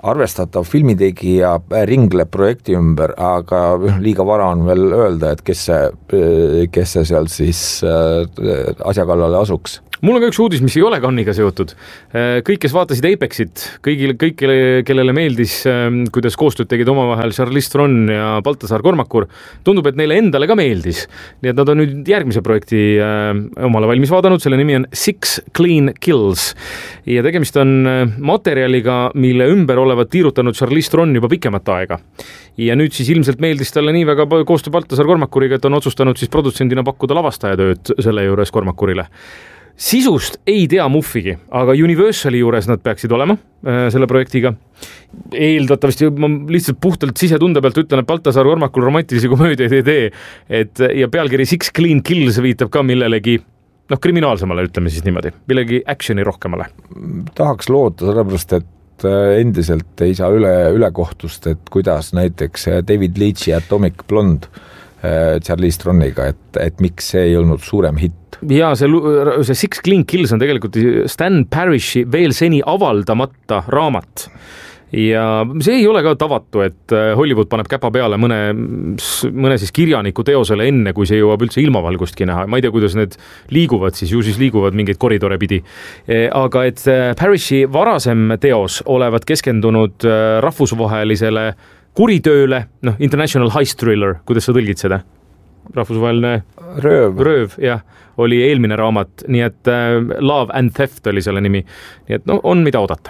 arvestatav filmitegija ringleb projekti ümber, aga liiga vara on veel öelda, et kes see, kes see seal siis asja kallale asuks. Mul on ka üks uudis, mis ei ole Cannes'iga seotud. Kõik, kes vaatasid Apexit, kõigile, kõigile, kellele meeldis, kuidas koostööd tegid omavahel Charlize Theron ja Baltasar Kormakur, tundub, et neile endale ka meeldis. Nii et nad on nüüd järgmise projekti omale valmis vaadanud, selle nimi on Six Clean Kills. Ja tegemist on materjaliga, mille ümber olevat tiirutanud Charlize Theron juba pikemat aega. Ja nüüd siis ilmselt meeldis talle nii väga koostöö Baltasar Kormakuriga, et on otsustanud siis produtsendina pakkuda lavastajatööd selle juures Kormakurile. Sisust ei tea muffigi, aga Universali juures nad peaksid olema äh, selle projektiga. Eeldatavasti ma lihtsalt puhtalt sisetunde pealt ütlen, et Baltasar Kormakul romantilisi komöödiaid ei tee, et, ja pealkiri Six Clean Kills viitab ka millelegi noh, kriminaalsemale, ütleme siis niimoodi, millegi actioni rohkemale. Tahaks loota, sellepärast, et endiselt ei saa üle, üle kohtust, et kuidas näiteks David Leitchi Atomic Blonde Charlize Theroniga, et, et miks see ei olnud suurem hitt. Ja see, see Six Clean Kills on tegelikult Stan Parishi veel seni avaldamata raamat. Ja see ei ole ka tavatu, et Hollywood paneb käpa peale mõne, mõne siis kirjaniku teosele enne, kui see jõuab üldse ilmavalgustki näha. Ma ei tea, kuidas need liiguvad, siis ju siis liiguvad mingeid koridore pidi. Aga et Parishi varasem teos olevat keskendunud rahvusvahelisele kuritööle, noh, International Heist Thriller, kuidas sa tõlgid seda? Rahvusvaheline rööv, rööv jah, oli eelmine raamat, nii et äh, Love and Theft oli selle nimi, nii et no, on mida oodata.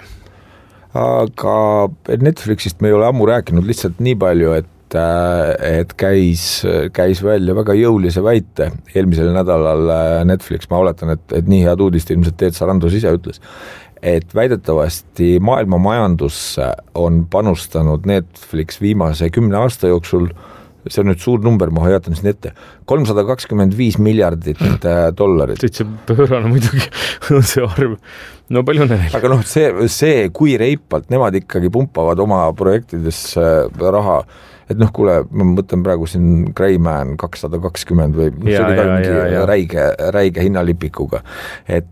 Aga Netflixist me ei ole ammu rääkinud lihtsalt nii palju, et, et käis, käis välja väga jõulise väite eelmisel nädalal Netflix, ma oletan, et, et nii head uudist ilmselt Teet Sarandos ise ütles, et väidetavasti maailma majandusse on panustanud Netflix viimase kümne aasta jooksul, see on nüüd suur number, ma hoiatan siin ette, kolmsada kakskümmend viis miljardit dollarit. See pöörane muidugi on see arv. No palju on neil. Aga noh, see, see, kui reipalt nemad ikkagi pumpavad oma projektidesse raha, et noh, kuule, ma mõtlen praegu siin Greyman kakssada kakskümmend või ja, see oli ka mingi räige, räige hinnalipikuga, et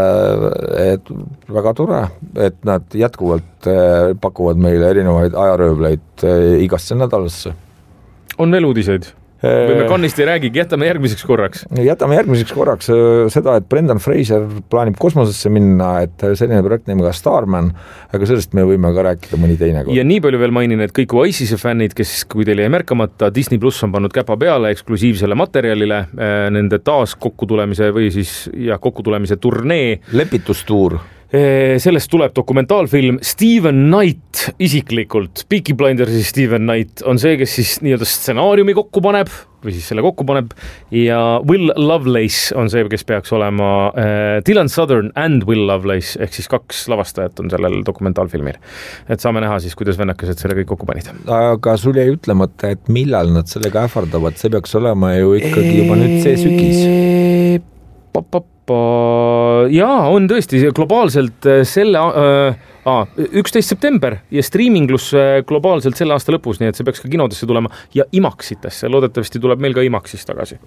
et väga tore, et nad jätkuvalt pakuvad meile erinevaid ajaröövleid igasse nädalasse. On veel uudiseid? Või me Cannes'ist ei räägigi, jätame järgmiseks korraks. Jätame järgmiseks korraks seda, et Brendan Fraser plaanib kosmosesse minna, et selline projekt nimega Starman, aga sellest me võime ka rääkida mõni teine kord. Ja nii palju veel mainin, et kõik Oasise fännid, kes, kui teil ei märkamata, Disney Plus on pannud käpa peale eksklusiivsele materjalile, nende taas kokkutulemise või siis ja kokkutulemise turnee. Lepitustuur. Sellest tuleb dokumentaalfilm. Steven Knight isiklikult, Peaky Blindersi Steven Knight on see, kes siis nii-öelda stsenaariumi kokku paneb või siis selle kokku paneb ja Will Lovelace on see, kes peaks olema äh, Dylan Southern and Will Lovelace ehk siis kaks lavastajat on sellel dokumentaalfilmil. Et saame näha siis, kuidas vennakesed selle kõik kokku panid. Aga sul jäi ütlemata, et millal nad sellega ähvardavad, see peaks olema ju ikkagi juba nüüd see sügis. Pop-pop jaa, on tõesti globaalselt selle äh, üksteist september ja streaminglus globaalselt selle aasta lõpus, nii et see peaks ka kinodesse tulema ja Imaxitesse, loodetavasti tuleb meil ka Imaxist tagasi.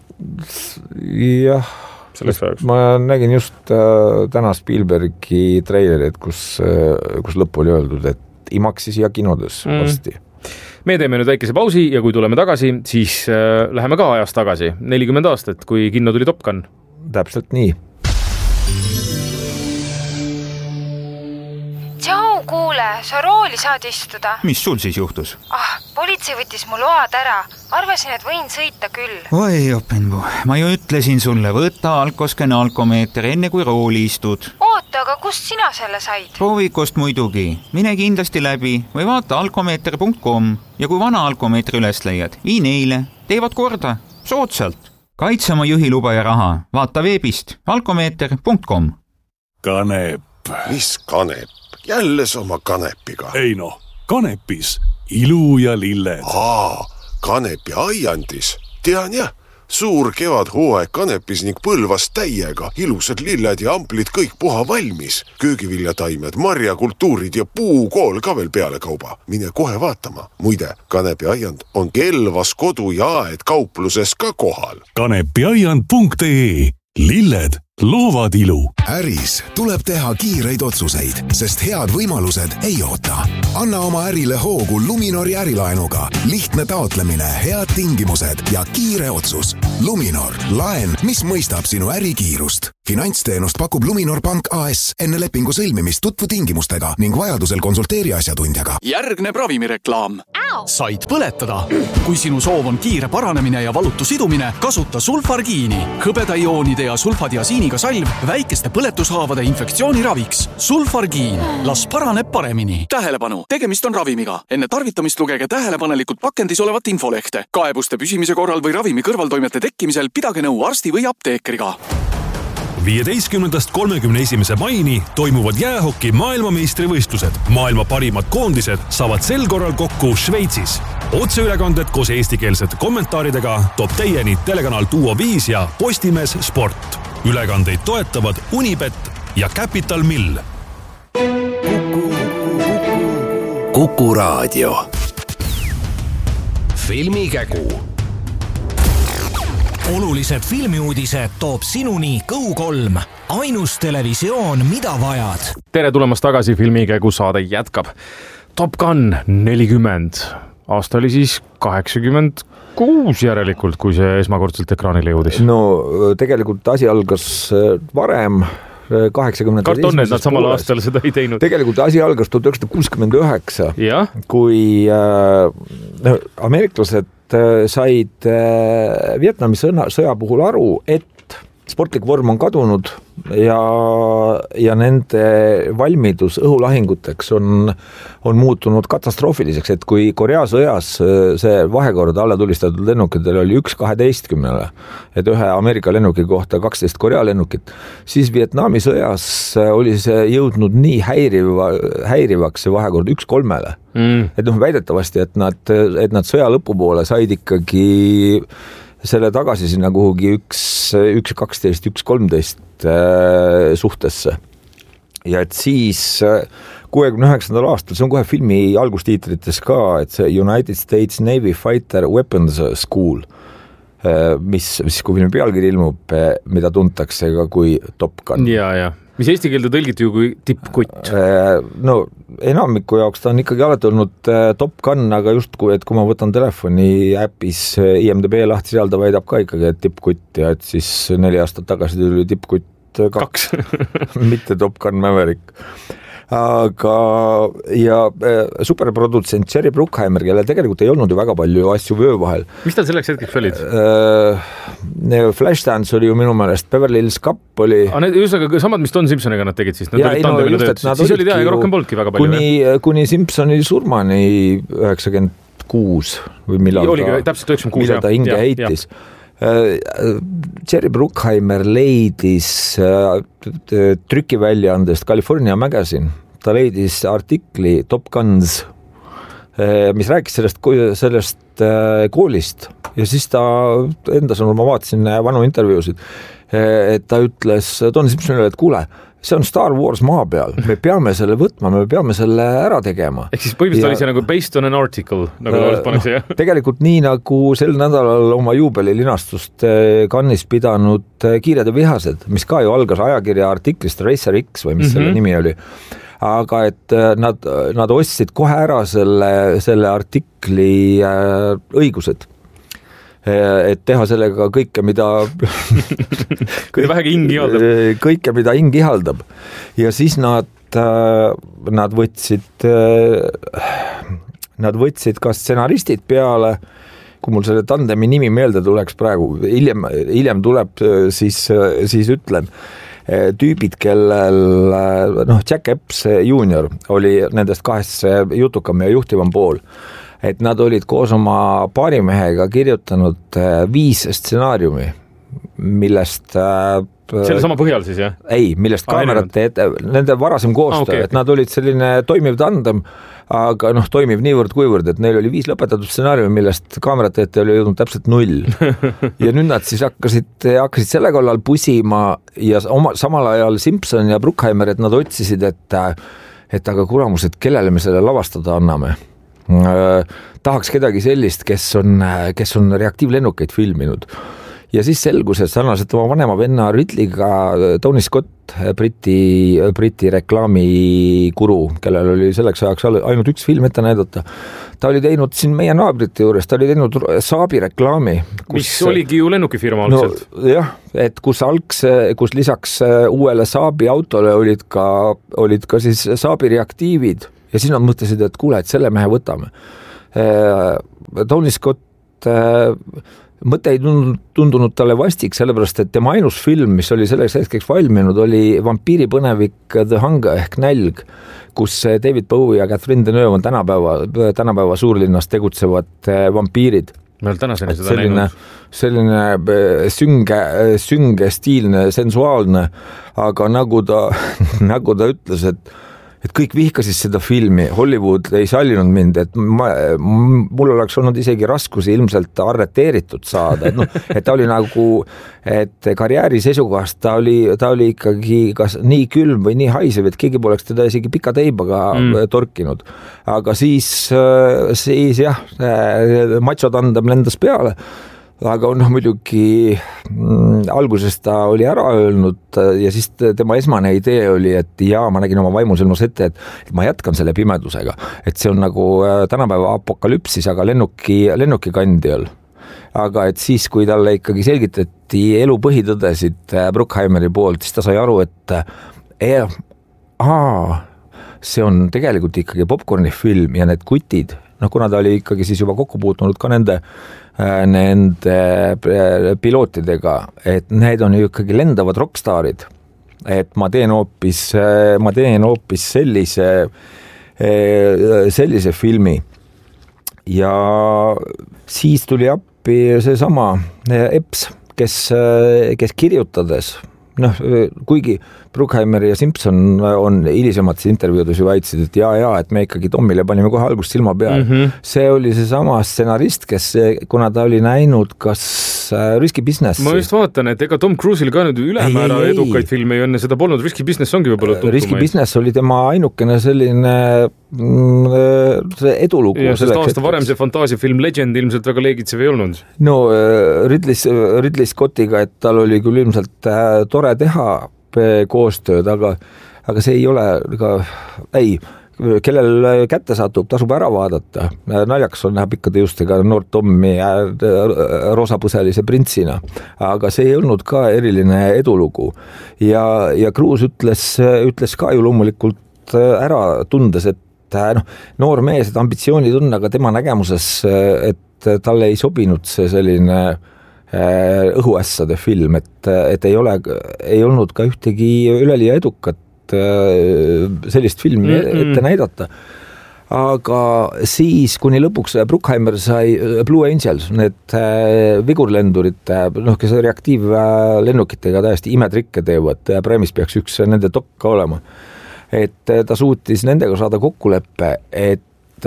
Jah, ma nägin just äh, täna Spielbergi treilerit, kus, äh, kus lõppu oli öeldud, et Imaxis ja kinodes mm. varsti. Me teeme nüüd väikese pausi ja kui tuleme tagasi, siis äh, läheme ka ajast tagasi, nelikümmend aastat, kui kinno tuli Top Gun. Täpselt nii. Tšau, kuule, sa rooli saad istuda. Mis sul siis juhtus? Ah, politsei võttis mu load ära. Arvasin, et võin sõita küll. Oi, Openbu, ma ju ütlesin sulle, võta alkoskene alkomeeter enne kui rooli istud. Oota, aga kust sina selle said? Proovikost muidugi. Mine kindlasti läbi või vaata alkomeeter punkt com ja kui vana alkomeetri üles leiad, vii neile, teevad korda, soodsalt. Kaitse oma juhiluba ja raha. Vaata veebist alkomeeter punkt com. Kanep. Mis kanep? Jälle oma kanepiga. Ei no, kanepis ilu ja lilled. Aa, kanepi aiandis. Tean jah, suur kevad hooaeg kanepis ning Põlvas täiega. Ilusad lilled ja amplid kõik puha valmis. Köögiviljataimed, marjakultuurid ja puukool ka veel peale kauba. Mine kohe vaatama. Muide, kanepi aiand on Kelvas kodu ja aed kaupluses ka kohal. kanepiaiand punkt ee. Lilled loovad ilu. Äris tuleb teha kiireid otsuseid, sest head võimalused ei oota. Anna oma ärile hoogu Luminori ärilaenuga. Lihtne taotlemine, head tingimused ja kiire otsus. Luminor, laen, mis mõistab sinu ärikiirust. Finantsteenust pakub Luminor Pank A S. Enne lepingu sõlmimist tutvu tingimustega ning vajadusel konsulteeri asjatundjaga. Järgneb ravimireklaam. Said põletada. Kui sinu soov on kiire paranemine ja valutu sidumine, kasuta sulfargiini. Hõbedaioonide ja sulfadiasiiniga salv väikeste põletushaavade infektsiooni raviks. Sulfargiin. Las paraneb paremini. Tähelepanu. Tegemist on ravimiga. Enne tarvitamist lugege tähelepanelikult pakendis olevat infolehte. Kaebuste püsimise korral või ravimi kõrvaltoimete tekkimisel pidage nõu arsti või apteekriga. viieteistkümnendast kolmekümne esimese maini toimuvad jäähoki maailmameistrivõistlused. Maailma parimad koondised saavad sel korral kokku Šveitsis. Otseülekanded koos eestikeelsete kommentaaridega toob teieni telekanal Duo viis ja Postimees Sport. Ülekandeid toetavad Unibet ja Capital Mill. Kuku Raadio. Filmikägu. Olulised filmiuudised toob sinuni Kõu kolm. Ainus televisioon, mida vajad. Tere tulemast tagasi, Filmikägu saade jätkab. Top Gun nelikümmend. Aasta oli siis kaheksakümmend kuus järelikult, kui see esmakordselt ekraanile jõudis. No tegelikult asi algas varem, kaheksakümne Kart on, et nad samal aastal seda ei teinud. Tegelikult asi algas tuhat üheksasada kuuskümmend üheksa, ja? kui äh, ameeriklased said Vietnami sõna, sõja puhul aru, et sportlik vorm on kadunud ja, ja nende valmidus õhulahinguteks on, on muutunud katastroofiliseks, et kui Korea sõjas see vahekord alla tulistatud lennukidel oli üks kaheteistkümnele, et ühe Ameerika lennuki kohta kaksteist Korea lennukit, siis Vietnami sõjas oli see jõudnud nii häiriva, häirivaks see vahekord üks kolmele. Mm. Et noh, väidetavasti, et nad, et nad sõja lõpupoole said ikkagi selle tagasi sinna kuhugi üks, üks kaksteist, üks kolmteist äh, suhtesse. Ja et siis kuuekümne üheksandal aastal, see on kohe filmi algustiitrites ka, et see United States Navy Fighter Weapons School, äh, mis, mis kui filmi pealkiri ilmub, mida tuntakse ka kui Top Gun. Ja, ja. Mis eesti keelde tõlgiti ju kui tippkutt? No enamiku jaoks ta on ikkagi alati olnud Top Gun, aga just kui, et kui ma võtan telefoni äpis I M D B lahti, seal ta väidab ka ikkagi, et tippkutt ja et siis neli aastat tagasi tuli tippkutt kaks, mitte Top Gun Maverick. Aga ja superprodutsent Jerry Bruckheimer, kelle tegelikult ei olnud ju väga palju asju vöö vahel. Mis tal selleks hetkeks olid? Flashdance oli ju minu meelest, Beverly Hills Cop oli. Aga need ühesõnaga samad, mis Don Simpsoniga nad tegid siis? Nad ja, olid tandemina tööd. Siis oli teha, ega rohkem polnudki väga palju. Kuni, kuni Simpsoni surmani üheksakümmend kuus või millal oli, ta, täpselt üheksakümmend kuus, millal ta hinge heitis. Jerry Bruckheimer leidis trükiväljaandest California Magazine, ta leidis artikli Top Guns, mis rääkis sellest, sellest koolist ja siis ta enda sõnul, ma vaatasin vanu intervjuusid, et ta ütles Don Simpsonile, et kuule, see on Star Wars maa peal, me peame selle võtma, me peame selle ära tegema. Ehk siis põhimõtteliselt ja, oli see nagu based on an article, nagu äh, pannakse, jah? Tegelikult nii nagu sel nädalal oma juubelilinastust Cannes'is pidanud Kiired ja vihased, mis ka ju algas ajakirja artiklist Racer X või mis mm-hmm. selle nimi oli. Aga et nad, nad ostsid kohe ära selle, selle artikli äh, õigused. Et teha sellega kõike, mida vähegi hing ihaldab. kõike, mida hing ihaldab. Ja siis nad, nad võtsid nad võtsid ka stsenaristid peale, kui mul selle tandemi nimi meelde tuleks praegu, hiljem, hiljem tuleb, siis, siis ütlen, tüübid, kellel noh, Jack Epps junior oli nendest kahest jutukam ja juhtivam pool, et nad olid koos oma paarimehega kirjutanud viis stsenaariumi, millest selle sama põhjal siis, jah? Ei, millest ah, kaamerate ette, nende varasem koostöö, ah, okay, et nad olid selline toimiv tandem, aga noh, toimiv niivõrd kuivõrd, et neil oli viis lõpetatud stsenaariumi, millest kaamerate ette oli jõudnud täpselt null. Ja nüüd nad siis hakkasid, hakkasid selle kallal pusima ja oma, samal ajal Simpson ja Bruckheimer, et nad otsisid, et, et aga kuramus, et kellele me selle lavastada anname. Tahaks kedagi sellist, kes on, kes on reaktiivlennukeid filminud. ja siis selgus, et sarnaselt oma vanema venna Ridley'ga Tony Scott, Briti, Briti reklaamikuru, kellel oli selleks ajaks ainult üks film ette näidata, ta oli teinud siin meie naabrite juures, ta oli teinud Saabi reklaami. Kus, mis oligi ju lennukifirma algselt. No, jah, et kus algse, kus lisaks uuele Saabi autole olid ka, olid ka siis Saabi reaktiivid ja siis nad mõtlesid, et kuule, et selle mehe võtame. Tony Scott mõte ei tundunud talle vastik, sellepärast, et tema ainus film, mis oli selleks hetkeks valminud, oli vampiiripõnevik The Hunger ehk Nälg, kus David Bowie ja Catherine Deneuve on tänapäeva, tänapäeva suurlinnas tegutsevad vampiirid. Me olen tänaseni seda selline, näinud. Selline sünge, sünge, stiilne, sensuaalne, aga nagu ta, nagu ta ütles, et et kõik vihkasid seda filmi, Hollywood ei sallinud mind, et ma, mul oleks olnud isegi raskusi ilmselt arreteeritud saada, et, no, et ta oli nagu, et karjääri seisukohast ta oli, ta oli ikkagi kas nii külm või nii haisev, et keegi poleks teda isegi pika teibaga mm. torkinud. Aga siis, siis jah, macho tandem lendas peale, aga noh, muidugi mm, alguses ta oli ära öelnud ja siis tema esmane idee oli, et jaa, ma nägin oma vaimusilmas ette, et, et ma jätkan selle pimedusega, et see on nagu tänapäeva apokalüpsis, aga lennuki, lennuki kandjal. Aga et siis, kui talle ikkagi selgitati elu põhitõdesid Bruckheimeri poolt, siis ta sai aru, et eh, aa, see on tegelikult ikkagi popcorni film ja need kutid, noh, kuna ta oli ikkagi siis juba kokku puutunud ka nende nende pilootidega, et need on ju ikkagi lendavad rockstaarid, et ma teen hoopis, ma teen hoopis sellise, sellise filmi ja siis tuli appi see sama Epps, kes, kes kirjutades, noh, kuigi Bruckheimer ja Simpson on hilisemates intervjuudes ju väitsid, et jaa, jaa, et me ikkagi Tommile panime kohe algust silma peale. Mm -hmm. See oli see sama stsenarist, kes, kuna ta oli näinud kas Risky Business. Ma just vaatan, et ega Tom Cruise'il ka nüüd ülemäära ei, ei, edukaid filme ju enne seda polnud. Risky Business ongi võib-olla tuntumaid. Risky Business oli tema ainukene selline edulugu. Ja sest aasta varem see fantaasiafilm Legend ilmselt väga leegitsev ei olnud. No Ridley, Ridley Scottiga, et tal oli küll ilmselt tore teha koostööd, aga, aga see ei ole ka, ei, kellel kätte satub, tasub ära vaadata. Naljakas on näha pikkade justega noort Tommi roosapõselise printsina, aga see ei olnud ka eriline edulugu. Ja, ja Cruise ütles, ütles ka ju loomulikult ära tundes, et noh, noor mees, et ambitsioonid on, aga tema nägemuses, et talle ei sobinud see selline õhuässade film, et, et ei ole, ei olnud ka ühtegi üleliia edukat sellist filmi mm -mm. ette näidata. Aga siis, kuni lõpuks Bruckheimer sai Blue Angels, need vigurlendurid, noh, kes reaktiivlennukitega täiesti imetrikke teevad, Prime'is peaks üks nende dokk ka olema, et ta suutis nendega saada kokkuleppe, et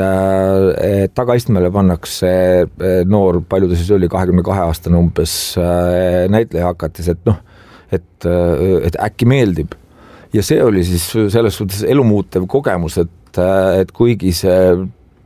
tagaistmele pannakse noor, paljudes siis oli kahekümne kahe aastane umbes näitleja hakates, et noh, et, et äkki meeldib. Ja see oli siis selles suhtes elumuutev kogemus, et, et kuigi see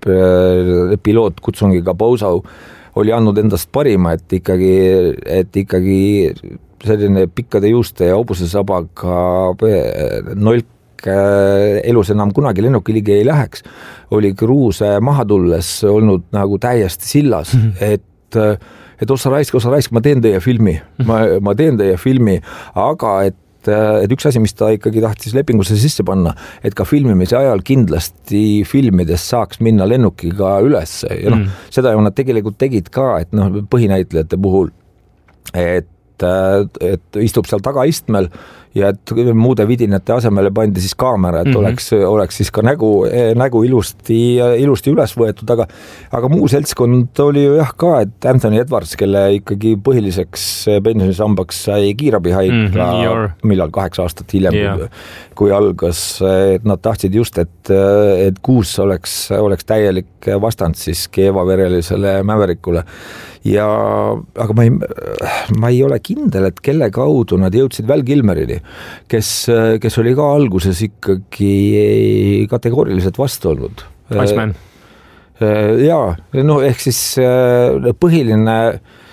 piloot kutsungiga Bouzou oli andnud endast parima, et ikkagi, et ikkagi selline pikkade juuste ja hobusesabaga nolk elus enam kunagi lennuki ligi ei läheks, oli Cruise maha tulles olnud nagu täiesti sillas, mm -hmm. et, et osa raisk, osa raisk, ma teen teie filmi, ma, ma teen teie filmi, aga et, et üks asi, mis ta ikkagi tahtis lepingusse sisse panna, et ka filmimise ajal kindlasti filmides saaks minna lennukiga üles ja noh, mm -hmm. seda ju nad tegelikult tegid ka, et noh, põhinäitlejate puhul, et et istub seal tagaistmel ja et muude vidinate asemele pandi siis kaamera, et mm -hmm. oleks, oleks siis ka nägu, nägu ilusti, ilusti üles võetud, aga, aga muu seltskond oli ju jah ka, et Anthony Edwards, kelle ikkagi põhiliseks pensionisambaks sai kiirabihaigla, mm -hmm. millal kaheksa aastat hiljem, yeah. kui algas, et nad tahtsid just, et, et Goose oleks, oleks täielik vastand siis keevaverelisele Mäverikule. Ja, aga ma ei, ma ei ole kindel, et kelle kaudu nad jõudsid Val Kilmerini, kes, kes oli ka alguses ikkagi kategooriliselt vastu olnud. Iceman. Jaa, no ehk siis põhiline,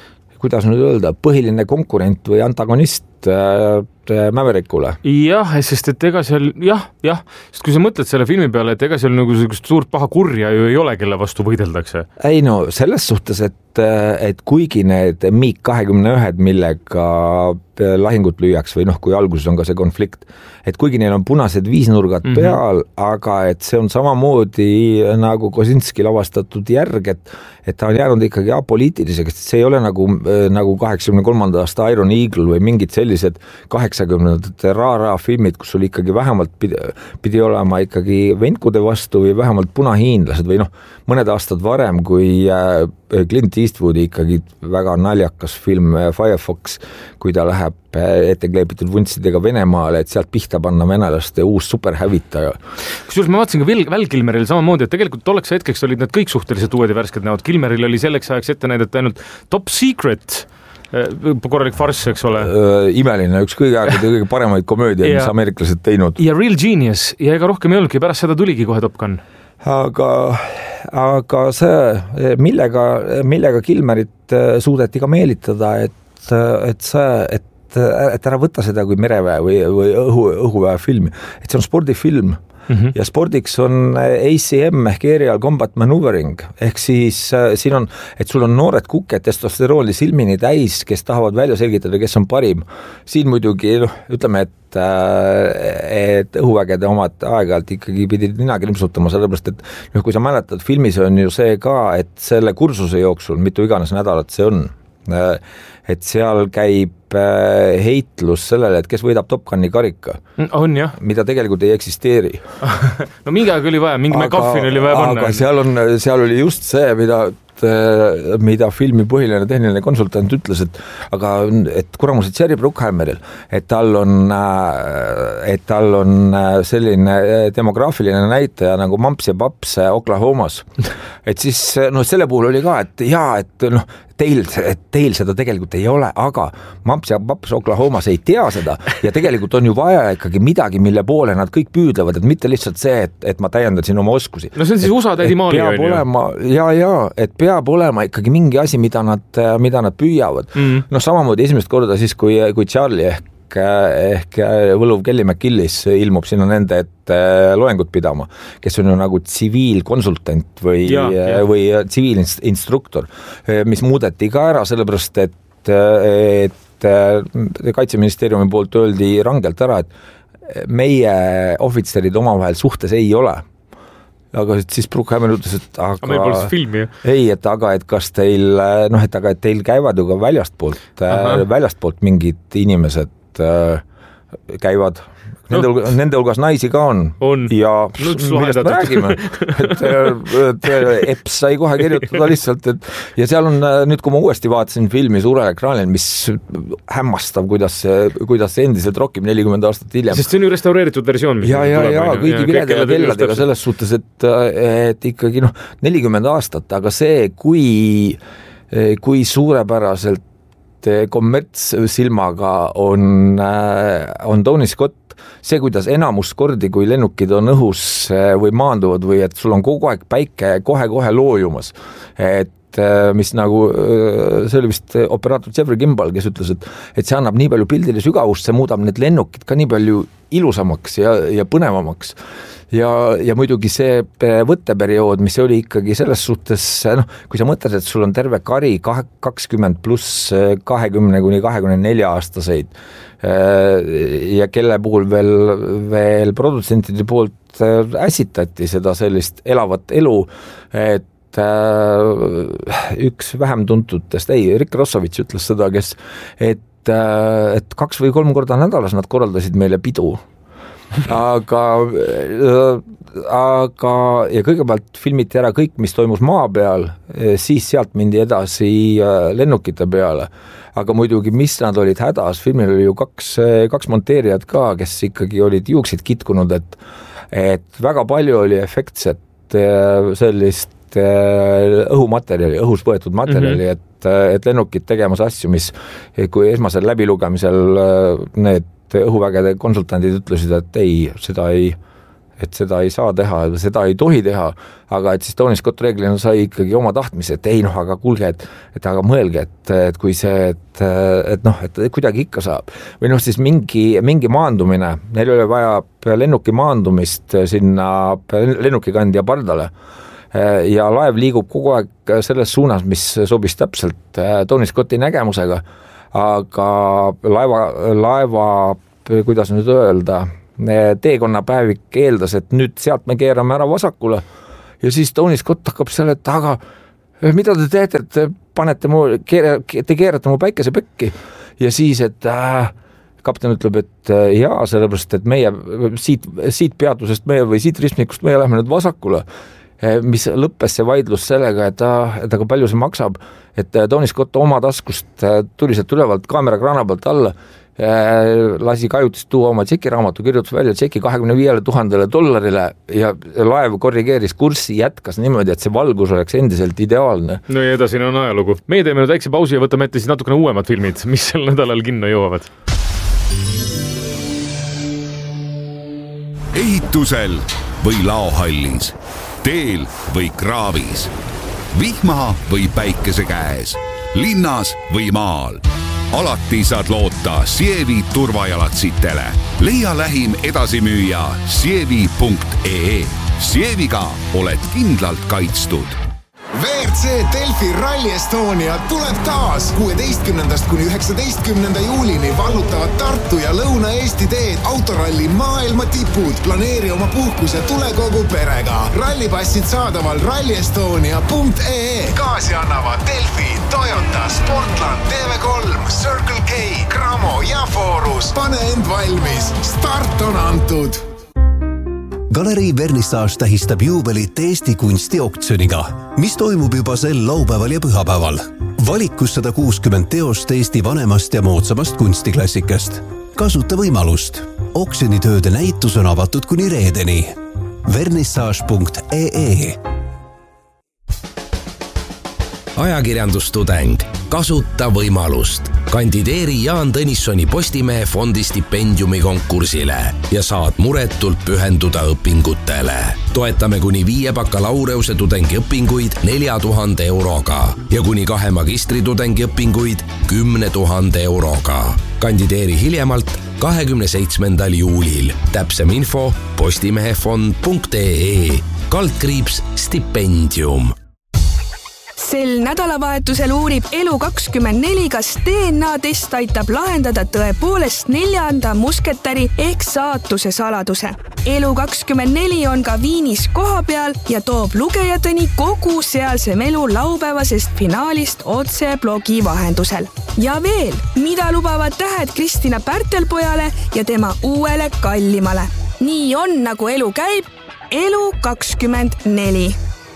kuidas nüüd öelda, põhiline konkurent või antagonist äh, Mäverikule. Jah, sest et ega seal, jah, jah, sest kui sa mõtled selle filmi peale, et ega seal nagu suurt paha kurja ju ei ole, kelle vastu võideldakse. Ei no, selles suhtes, et, et kuigi need MiG kakskümmend üks, millega lahingut lüüaks või noh, kui alguses on ka see konflikt, et kuigi neil on punased viisnurgad mm-hmm. peal, aga et see on samamoodi nagu Kosinski lavastatud järg, et, et ta on jäänud ikkagi apoliitiliseks, see ei ole nagu, nagu kaheksakümne kolmanda aasta Iron Eagle või mingid sellised kaheksakümnendate ra-ra filmid, kus oli ikkagi vähemalt pidi, pidi olema ikkagi venkude vastu või vähemalt punahiinlased või noh, mõned aastad varem, kui Clint Eastwoodi ikkagi väga naljakas film Firefox, kui ta läheb ette kleebitud vuntsidega Venemaale, et sealt pihta panna venelaste uus superhävitaja. Kusjuures ma vaatasin ka Val Kilmeril samamoodi, et tegelikult tolleks hetkeks olid need kõik suhteliselt uued ja värsked näod. Kilmeril oli selleks ajaks ette näidata ainult Top Secret, korralik farss, eks ole. Imeline, üks kõige aegade kõige paremaid komöödiaid, mis ameeriklased teinud. Ja Real Genius ja ega rohkem ei olnudki, pärast seda tuligi kohe Top Gun. Aga, aga see, millega, millega Kilmerit suudeti ka meelitada, et, et see, et et ära võtta seda kui mereväe või, või õhu, õhuväe filmi, et see on spordifilm mm-hmm. ja spordiks on A C M ehk Aerial Combat Maneuvering ehk siis äh, siin on, et sul on noored kuked testosterooni silmini täis, kes tahavad välja selgitada, kes on parim. Siin muidugi, noh, ütleme, et, äh, et õhuvägede omad aeg-ajalt ikkagi pidid nina krimpsutama, sellepärast, et noh, kui sa mäletad, filmis on ju see ka, et selle kursuse jooksul, mitu iganes nädalat see on, et seal käib heitlus sellele, et kes võidab Top Guni karika. On jah. Mida tegelikult ei eksisteeri. No mingi aeg oli vaja, mingi McGuffin oli vaja panna. Aga seal, on, seal oli just see, mida mida filmi põhiline tehniline konsultant ütles, et aga et kuramused Jerry Bruckheimeril, et tal on et tal on selline demograafiline näitaja nagu mamps ja paps Oklahomas. Et siis no selle puhul oli ka, et jaa, et noh, teil, et teil seda tegelikult ei ole, aga mamps ja paps Oklahomas ei tea seda ja tegelikult on ju vaja ikkagi midagi, mille poole nad kõik püüdlevad, et mitte lihtsalt see, et, et ma täiendasin oma oskusi. No see on siis U S A tädi Maali on ju. Ja, ja, et peab olema ikkagi mingi asi, mida nad, mida nad püüavad. Mm. No samamoodi esimest korda siis, kui, kui Charlie ehk, ehk võluv Kelly McGillis ilmub sinna nende ette loengut pidama, kes on ju nagu tsiviilkonsultant või, ja, ja. või tsiviilinstruktor, mis muudeti ka ära, sellepärast et, et Kaitseministeeriumi poolt öeldi rangelt ära, et meie ohvitserid omavahel suhtes ei ole. Aga siis Bruckheimer ütles, et aga, aga meil pole see filmi, ju. Ei, et aga, et kas teil, noh, et aga, et teil käivad ju ka väljastpoolt, väljastpoolt mingid inimesed äh, käivad. Nende, no. nende hulgas naisi ka on. on. Ja no, millest me räägime. Et, et Eps sai kohe kirjutada lihtsalt, et ja seal on, nüüd kui ma uuesti vaatasin filmi suurel ekraanil, mis hämmastav, kuidas, kuidas see endiselt rokkib nelikümmend aastat hiljem. Sest see on ju restaureeritud versioon. Ja, ja, ja, kõigi viledega ja kelladega selles suhtes, et, et ikkagi noh, nelikümmend aastat, aga see, kui, kui suurepäraselt kommertssilmaga on, on Tony Scott, see, kuidas enamus kordi, kui lennukid on õhus või maanduvad või et sul on kogu aeg päike kohe-kohe loojumas, et mis nagu, see oli vist operaator Jeffrey Kimball, kes ütles, et, et see annab nii palju pildile sügavust, see muudab need lennukid ka nii palju ilusamaks ja, ja põnevamaks. Ja, ja muidugi see võtteperiood, mis oli ikkagi selles suhtes, noh, kui sa mõtled, et sul on terve kari kakskümmend pluss kahekümne kuni kahekümne nelja aastaseid ja kelle puhul veel, veel produtsentide poolt äsitati seda sellist elavat elu, et üks vähem tuntutest, ei, Rick Rossovitš ütles seda, kes, et, et kaks või kolm korda nädalas nad korraldasid meile pidu. aga aga ja kõigepealt filmiti ära kõik, mis toimus maa peal, siis sealt mindi edasi lennukite peale, aga muidugi, mis nad olid hädas, filmil oli ju kaks, kaks monteerijad ka, kes ikkagi olid juuksid kitkunud, et, et väga palju oli efektset sellist õhumaterjali, õhus võetud materjali, mm-hmm. et, et lennukid tegemas asju, mis kui esmasel läbilugemisel need õhuvägede konsultandid ütlesid, et ei, seda ei, et seda ei saa teha, seda ei tohi teha, aga et siis Tony Scott reeglina sai ikkagi oma tahtmise, et ei noh, aga kuulge, et, et aga mõelge, et, et kui see, et, et noh, et kuidagi ikka saab. Või noh, siis mingi, mingi maandumine, neil oli vaja lennuki maandumist sinna lennukikandja pardale ja laev liigub kogu aeg selles suunas, mis sobis täpselt Tony Scotti nägemusega, aga laeva, laeva, kuidas nüüd öelda, teekonnapäevik eeldas, et nüüd sealt me keerame ära vasakule ja siis Tony Scott hakkab seal, et aga mida te teete, et panete mu, te keerate mu päikese pekki ja siis, et äh, kapten ütleb, et äh, jaa, sellepärast, et meie siit, siit peatusest meie või siit ristmikust meie lähme nüüd vasakule, mis lõppes see vaidlus sellega, et, äh, et aga palju see maksab, et äh, Tony Scott oma taskust äh, tuli sealt ülevalt kaamera kraana pealt alla, lasi kajutist tuua oma tšekiraamatu, kirjutas välja tšeki kahekümne viiele tuhandele dollarile ja laev korrigeeris kurssi, jätkas niimoodi, et see valgus oleks endiselt ideaalne. No ja edasine on ajalugu. Meie teeme nüüd väikse pausi ja võtame ette siis natukene uuemad filmid, mis sel nädalal kinno jõuavad. Ehitusel või laohallis, teel või kraavis, vihma või päikese käes, linnas või maal. Alati saad loota Sievi turvajalatsitele. Leia lähim edasimüüja sievi punkt ee. Sieviga oled kindlalt kaitstud. V R C Delfi Rally Estonia tuleb taas kuueteistkümnendast kuni üheksateistkümnenda juulini vallutavad Tartu ja Lõuna-Eesti teed autoralli maailma tipud. Planeeri oma puhkus ja tule kogu perega. Rallipassid saadaval rally estonia punkt ee. Kaasi annavad Delfi, Toyota, Sportland, T V kolm, Circle K, Cramo ja Forus. Pane end valmis. Start on antud. Galerii Vernissage tähistab juubelit Eesti kunstioktsiooniga, mis toimub juba sel laupäeval ja pühapäeval. Valikus sada kuuskümmend teost Eesti vanemast ja moodsamast kunstiklassikast. Kasuta võimalust. Oksjonitööde näitus on avatud kuni reedeni. vernissage punkt ee. Ajakirjandustudeng. Kasuta võimalust. Kandideeri Jaan Tõnissoni Postimehe fondi stipendiumi konkursile ja saad muretult pühenduda õpingutele. Toetame kuni viie bakalaureuse tudengi õpinguid nelja tuhande euroga ja kuni kahe magistri tudengi õpinguid kümne tuhande euroga. Kandideeri hiljemalt kahekümne seitsmendal juulil. Täpsem info postimehefond punkt ee. Kaldkriips stipendium. Sel nädalavahetusel uurib Elu kakskümmend neli, kas D N A-test aitab lahendada tõepoolest neljanda musketäri ehk saatuse saladuse. Elu kakskümmend neli on ka Viinis koha peal ja toob lugejateni kogu sealse melu laupäevasest finaalist otse blogi vahendusel. Ja veel, mida lubavad tähed Kristina Pärtelpojale ja tema uuele kallimale. Nii on, nagu elu käib. Elu kakskümmend neli.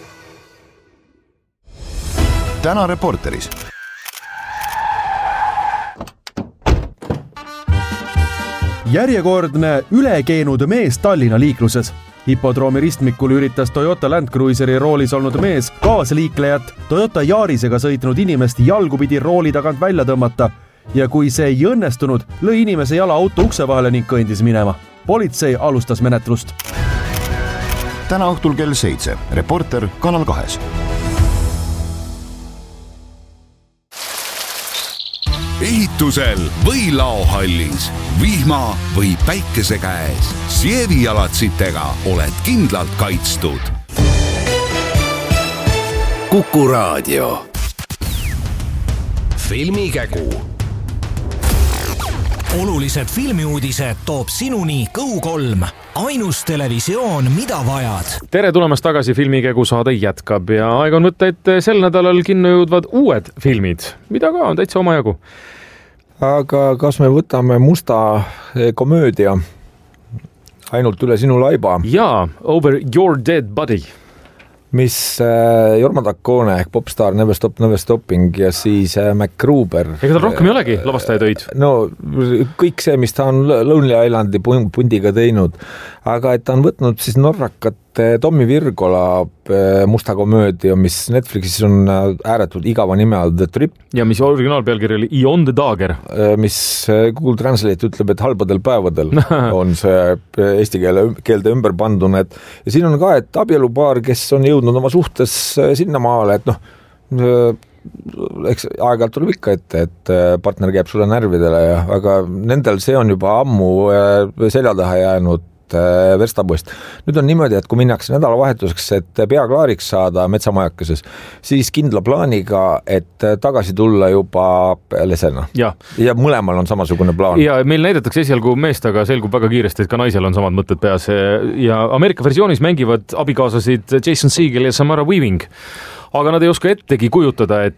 Täna Reporteris. Järjekordne ülekeenud mees Tallinna liikluses. Hipodroomi ristmikul üritas Toyota Land Cruiseri roolis olnud mees kaasliiklejat Toyota Yarisega sõitnud inimest jalgupidi rooli tagant välja tõmmata ja kui see ei õnnestunud, lõi inimese jala auto ukse vahele ning kõndis minema. Politsei alustas menetlust. Täna õhtul kell seitse. Reporter Kanal kahes. Ehitusel või laohallis, vihma või päikese käes, Sievi jalatsitega oled kindlalt kaitstud. Kuku Raadio. Filmikägu. Olulised filmiuudised toob sinuni Kõu kolm. Ainus televisioon, mida vajad. Tere tulemast tagasi, Filmikägu saade jätkab ja aeg on võtta, et sel nädalal kinno jõudvad uued filmid, mida ka on täitsa omajagu. Aga kas me võtame musta komöödia ainult üle sinu laiba? Jaa, Over Your Dead Body. Mis äh, Jorma Taccone ehk popstar Never Stop Never Stopping ja siis äh, MacGruber. Ega tal rohkem ei olegi lavastajatöid? No kõik see, mis ta on Lonely Islandi pundiga teinud, aga et ta on võtnud siis norrakat Tommi Virgola musta komöödia, mis Netflixis on ääretult igava nime all The Trip. Ja mis originaalpealkiri oli Ion the Dagger. Mis Google Translate ütleb, et halbadel päevadel on see eesti keele, keelde ümber pandun. Et, ja siin on ka, et abielupaar, kes on jõudnud oma suhtes sinna maale, et noh, eks aeg-ajalt tuleb ikka ette, et partner käib sulle närvidele, ja, aga nendel see on juba ammu selja taha jäänud verstapost. Nüüd on niimoodi, et kui minnakse nädalavahetuseks, et pea klaariks saada metsamajakeses, siis kindla plaaniga, et tagasi tulla juba lesena. Ja, ja mõlemal on samasugune plaan. Ja meil näidatakse esialgu meest, aga selgub väga kiiresti, et ka naisel on samad mõtted peas. Ja Ameerika versioonis mängivad abikaasasid Jason Segel ja Samara Weaving. Aga nad ei oska ettegi kujutada, et